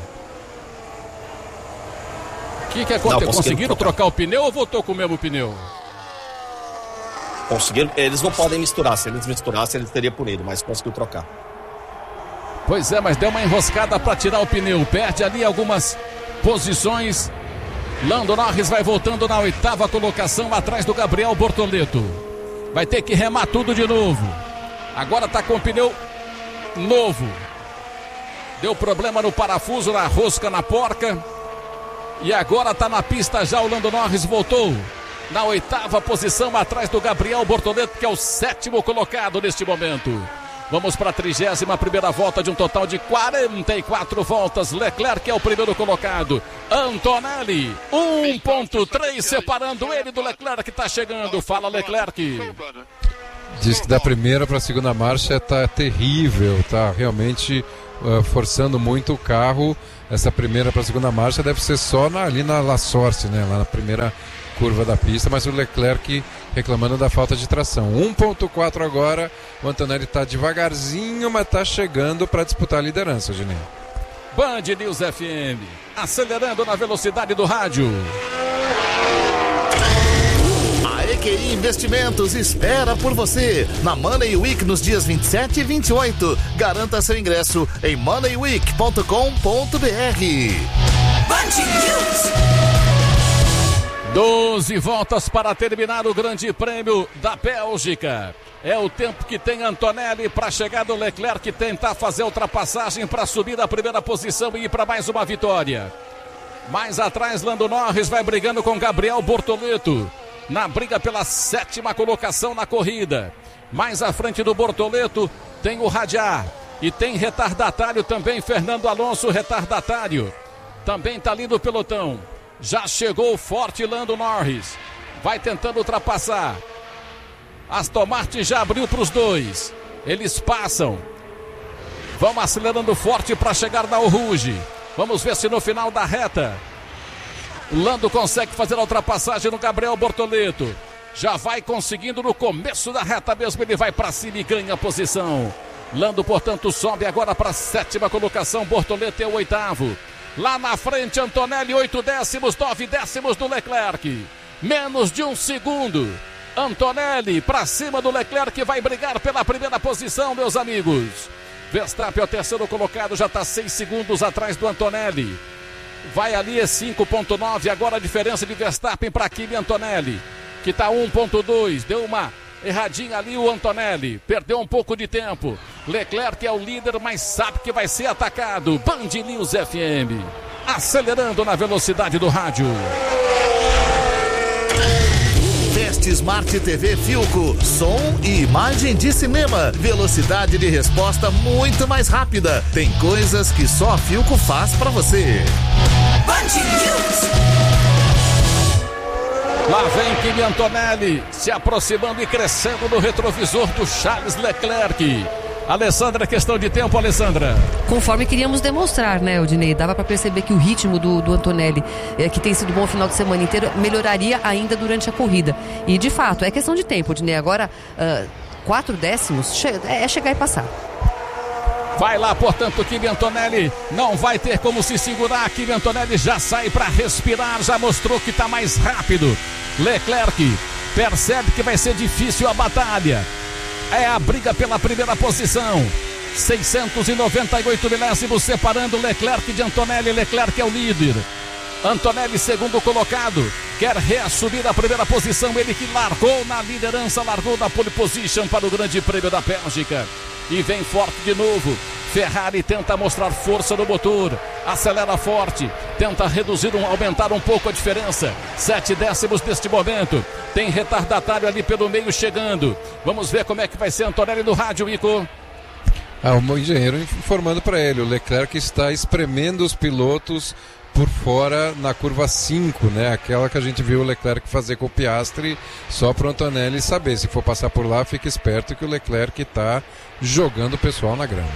O que, que aconteceu? Não, conseguiram trocar. trocar o pneu ou voltou com o mesmo pneu? Conseguiram. Eles não podem misturar. Se eles misturassem, eles teriam punido, mas conseguiu trocar. Pois é, mas deu uma enroscada para tirar o pneu. Perde ali algumas posições. Lando Norris vai voltando na oitava colocação, atrás do Gabriel Bortoleto. Vai ter que remar tudo de novo. Agora está com o pneu novo. Deu problema no parafuso, na rosca, na porca. E agora está na pista já. O Lando Norris voltou na oitava posição, atrás do Gabriel Bortoleto, que é o sétimo colocado neste momento. Vamos para a trigésima primeira volta de um total de quarenta e quatro voltas. Leclerc é o primeiro colocado. Antonelli, um ponto três separando ele do Leclerc que está chegando. Fala, Leclerc. Diz que da primeira para a segunda marcha está terrível, está realmente uh, forçando muito o carro. Essa primeira para a segunda marcha deve ser só na, ali na La Sorce, né? Lá na primeira curva da pista, mas o Leclerc reclamando da falta de tração. um ponto quatro agora, o Antonelli está devagarzinho, mas está chegando para disputar a liderança, Juninho. Band News F M, acelerando na velocidade do rádio. A E Q I Investimentos espera por você na Money Week nos dias vinte e sete e vinte e oito. Garanta seu ingresso em money week ponto com ponto b r. Band News. doze voltas para terminar o Grande Prêmio da Bélgica. É o tempo que tem Antonelli para chegar do Leclerc e tentar fazer a ultrapassagem para subir a primeira posição e ir para mais uma vitória. Mais atrás, Lando Norris vai brigando com Gabriel Bortoleto na briga pela sétima colocação na corrida. Mais à frente do Bortoleto tem o Radiar e tem retardatário também, Fernando Alonso, retardatário. Também está ali no pelotão. Já chegou forte Lando Norris. Vai tentando ultrapassar. Aston Martin já abriu para os dois. Eles passam. Vão acelerando forte para chegar na Rouge. Vamos ver se no final da reta o Lando consegue fazer a ultrapassagem no Gabriel Bortoleto. Já vai conseguindo no começo da reta mesmo. Ele vai para cima e ganha a posição. Lando, portanto, sobe agora para a sétima colocação. Bortoleto é o oitavo. Lá na frente, Antonelli, oito décimos, nove décimos do Leclerc. Menos de um segundo. Antonelli para cima do Leclerc, vai brigar pela primeira posição, meus amigos. Verstappen é o terceiro colocado, já está seis segundos atrás do Antonelli. Vai ali, é cinco ponto nove. Agora a diferença de Verstappen para Kimi Antonelli, que está um ponto dois. Deu uma erradinha ali o Antonelli. Perdeu um pouco de tempo. Leclerc é o líder, mas sabe que vai ser atacado. Band News F M, acelerando na velocidade do rádio. Teste Smart T V Philco, som e imagem de cinema, velocidade de resposta muito mais rápida. Tem coisas que só a Philco faz pra você. Band News. Lá vem Kimi Antonelli se aproximando e crescendo no retrovisor do Charles Leclerc. Alessandra, questão de tempo, Alessandra. Conforme queríamos demonstrar, né, Odinei? Dava para perceber que o ritmo do, do Antonelli, é, que tem sido bom o final de semana inteiro, melhoraria ainda durante a corrida. E, de fato, é questão de tempo, Odinei. Agora, uh, quatro décimos che- é chegar e passar. Vai lá, portanto, Kimi Antonelli não vai ter como se segurar. Kimi Antonelli já sai para respirar, já mostrou que está mais rápido. Leclerc percebe que vai ser difícil a batalha. É a briga pela primeira posição. seiscentos e noventa e oito milésimos separando Leclerc de Antonelli. Leclerc é o líder. Antonelli, segundo colocado, quer reassumir a primeira posição. Ele que largou na liderança, largou na pole position para o Grande Prêmio da Bélgica. E vem forte de novo. Ferrari tenta mostrar força no motor, acelera forte, tenta reduzir, um, aumentar um pouco a diferença. Sete décimos neste momento. Tem retardatário ali pelo meio chegando. Vamos ver como é que vai ser Antonelli no rádio, Ico. Ah, o engenheiro informando para ele, o Leclerc está espremendo os pilotos por fora na curva cinco, né? Aquela que a gente viu o Leclerc fazer com o Piastri, só para o Antonelli saber. Se for passar por lá, fique esperto que o Leclerc está jogando o pessoal na grama.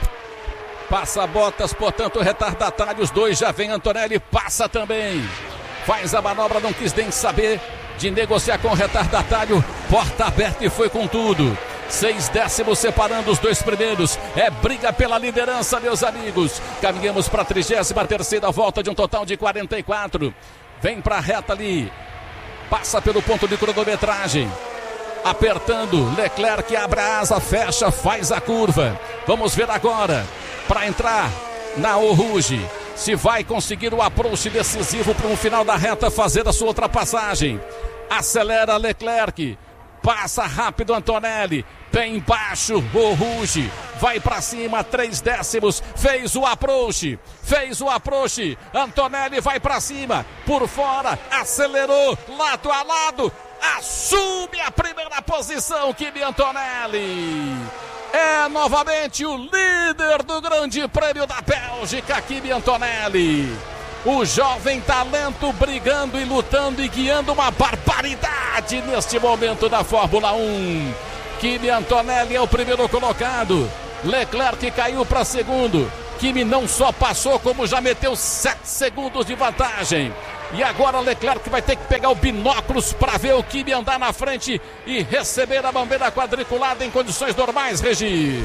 Passa Bottas, portanto, retardatário, os dois já vem. Antonelli passa também. Faz a manobra, não quis nem saber de negociar com o retardatário. Porta aberta e foi com tudo. Seis décimos separando os dois primeiros. É briga pela liderança, meus amigos. Caminhamos para a trigésima terceira volta de um total de quarenta e quatro. Vem para a reta ali. Passa pelo ponto de cronometragem. Apertando, Leclerc abre a asa, fecha, faz a curva. Vamos ver agora, para entrar na Rouge, se vai conseguir o approach decisivo para um final da reta, fazer a sua ultrapassagem. Acelera Leclerc, passa rápido Antonelli, pé embaixo o Rouge, vai para cima, três décimos, fez o approach, fez o approach, Antonelli vai para cima, por fora, acelerou, lado a lado, assume a primeira posição. posição, Kimi Antonelli. É novamente o líder do Grande Prêmio da Bélgica, Kimi Antonelli. O jovem talento brigando e lutando e guiando uma barbaridade neste momento da Fórmula um. Kimi Antonelli é o primeiro colocado. Leclerc caiu para segundo. Kimi não só passou, como já meteu sete segundos de vantagem. E agora Leclerc vai ter que pegar o binóculos para ver o Kimi andar na frente e receber a bandeira quadriculada em condições normais, Regi.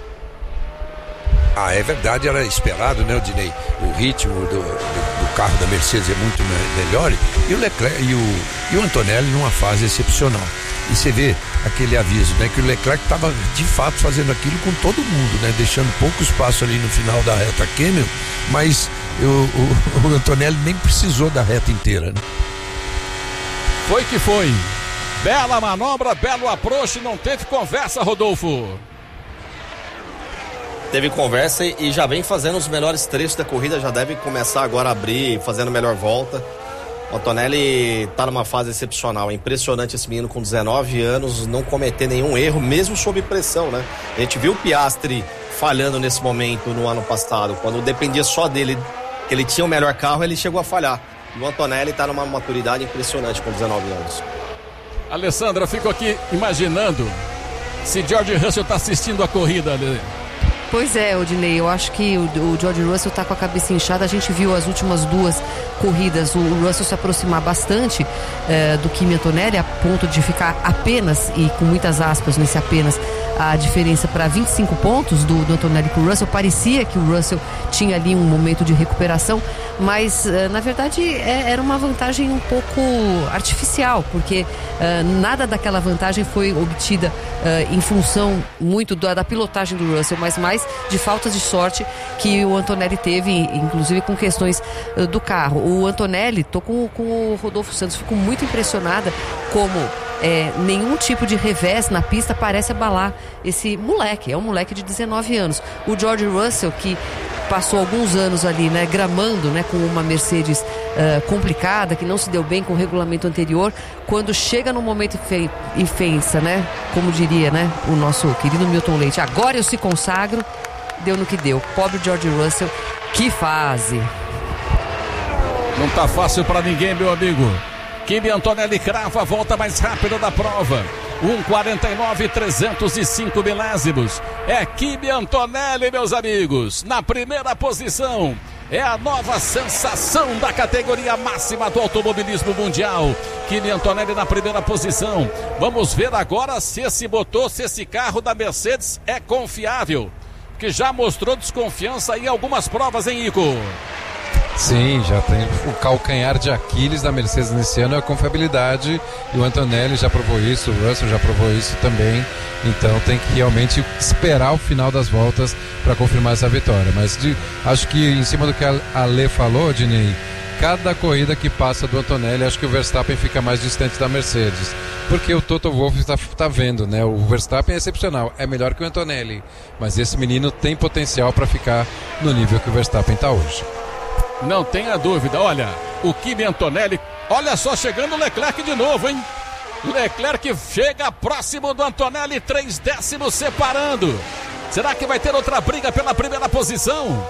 Ah, é verdade, era esperado, né, Odinei? O ritmo do, do, do carro da Mercedes é muito me- melhor e o Leclerc e o, e o Antonelli numa fase excepcional. E você vê aquele aviso, né, que o Leclerc estava de fato fazendo aquilo com todo mundo, né, deixando pouco espaço ali no final da reta Cameron, mas o, o, o Antonelli nem precisou da reta inteira, né? Foi que foi. Bela manobra, belo approach, não teve conversa, Rodolfo. Teve conversa e já vem fazendo os melhores trechos da corrida, já deve começar agora a abrir, fazendo melhor volta. O Antonelli tá numa fase excepcional, é impressionante esse menino com dezenove anos não cometer nenhum erro, mesmo sob pressão, né? A gente viu o Piastri falhando nesse momento no ano passado, quando dependia só dele, que ele tinha o melhor carro, ele chegou a falhar. E o Antonelli tá numa maturidade impressionante com dezenove anos. Alessandra, fico aqui imaginando se George Russell tá assistindo a corrida ali. Pois é, Odinei, eu acho que o, o George Russell tá com a cabeça inchada. A gente viu as últimas duas corridas, o Russell se aproximar bastante eh, do Kimi Antonelli, a ponto de ficar apenas, e com muitas aspas nesse apenas, a diferença para vinte e cinco pontos do, do Antonelli com o Russell. Parecia que o Russell tinha ali um momento de recuperação, mas eh, na verdade é, era uma vantagem um pouco artificial, porque eh, nada daquela vantagem foi obtida eh, em função muito da, da pilotagem do Russell, mas mais de faltas de sorte que o Antonelli teve, inclusive com questões uh, do carro. O Antonelli, tô com, com o Rodolfo Santos, fico muito impressionada como é, nenhum tipo de revés na pista parece abalar esse moleque, é um moleque de dezenove anos. O George Russell, que passou alguns anos ali, né, gramando, né, com uma Mercedes uh, complicada, que não se deu bem com o regulamento anterior, quando chega no momento e fensa, né, como diria, né, o nosso querido Milton Leite, agora eu se consagro, deu no que deu. Pobre George Russell, que fase. Não tá fácil pra ninguém, meu amigo. Kimi Antonelli crava a volta mais rápida da prova. um quarenta e nove, trezentos e cinco milésimos. É Kimi Antonelli, meus amigos, na primeira posição. É a nova sensação da categoria máxima do automobilismo mundial. Kimi Antonelli na primeira posição. Vamos ver agora se esse motor, se esse carro da Mercedes é confiável, que já mostrou desconfiança em algumas provas, hein, Ico? Sim, já tem o calcanhar de Aquiles da Mercedes nesse ano, é a confiabilidade, e o Antonelli já provou isso, o Russell já provou isso também, então tem que realmente esperar o final das voltas para confirmar essa vitória. Mas de, acho que em cima do que a Ale falou, Dinei, cada corrida que passa do Antonelli, acho que o Verstappen fica mais distante da Mercedes, porque o Toto Wolff está tá vendo, né? O Verstappen é excepcional, é melhor que o Antonelli, mas esse menino tem potencial para ficar no nível que o Verstappen está hoje. Não tenha dúvida, olha, o Kimi Antonelli, olha só, chegando o Leclerc de novo, hein? Leclerc chega próximo do Antonelli, três décimos separando. Será que vai ter outra briga pela primeira posição?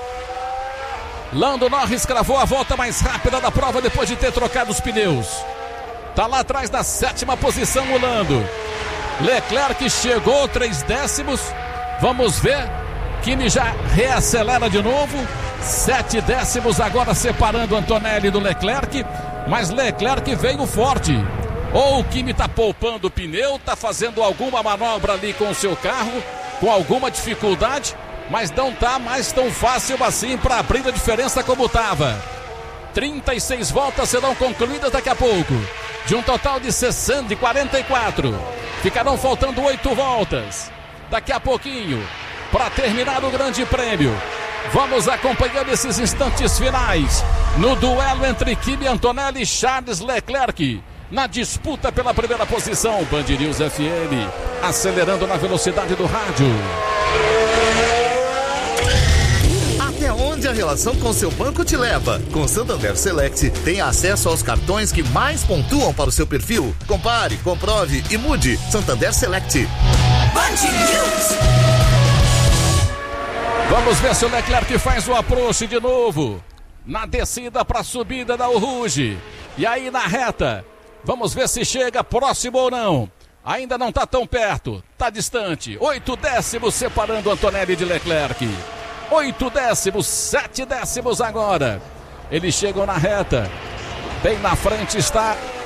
Lando Norris cravou a volta mais rápida da prova depois de ter trocado os pneus. Tá lá atrás da sétima posição o Lando. Leclerc chegou, três décimos. Vamos ver. Kimi já reacelera de novo. Sete décimos agora separando Antonelli do Leclerc. Mas Leclerc veio forte. Ou o Kimi tá poupando o pneu, tá fazendo alguma manobra ali com o seu carro, com alguma dificuldade, mas não tá mais tão fácil assim para abrir a diferença como tava. trinta e seis voltas serão concluídas daqui a pouco, de um total de sessenta e quarenta e quatro. Ficarão faltando oito voltas. Daqui a pouquinho, para terminar o Grande Prêmio, vamos acompanhando esses instantes finais no duelo entre Kimi Antonelli e Charles Leclerc, na disputa pela primeira posição. Band News F M, acelerando na velocidade do rádio. Até onde a relação com seu banco te leva. Com Santander Select, tem acesso aos cartões que mais pontuam para o seu perfil. Compare, comprove e mude. Santander Select. Vamos ver se o Leclerc faz o approach de novo. Na descida para a subida da Rouge. E aí na reta. Vamos ver se chega próximo ou não. Ainda não está tão perto. Está distante. Oito décimos separando Antonelli de Leclerc. Oito décimos, sete décimos agora. Eles chegam na reta. Bem na frente está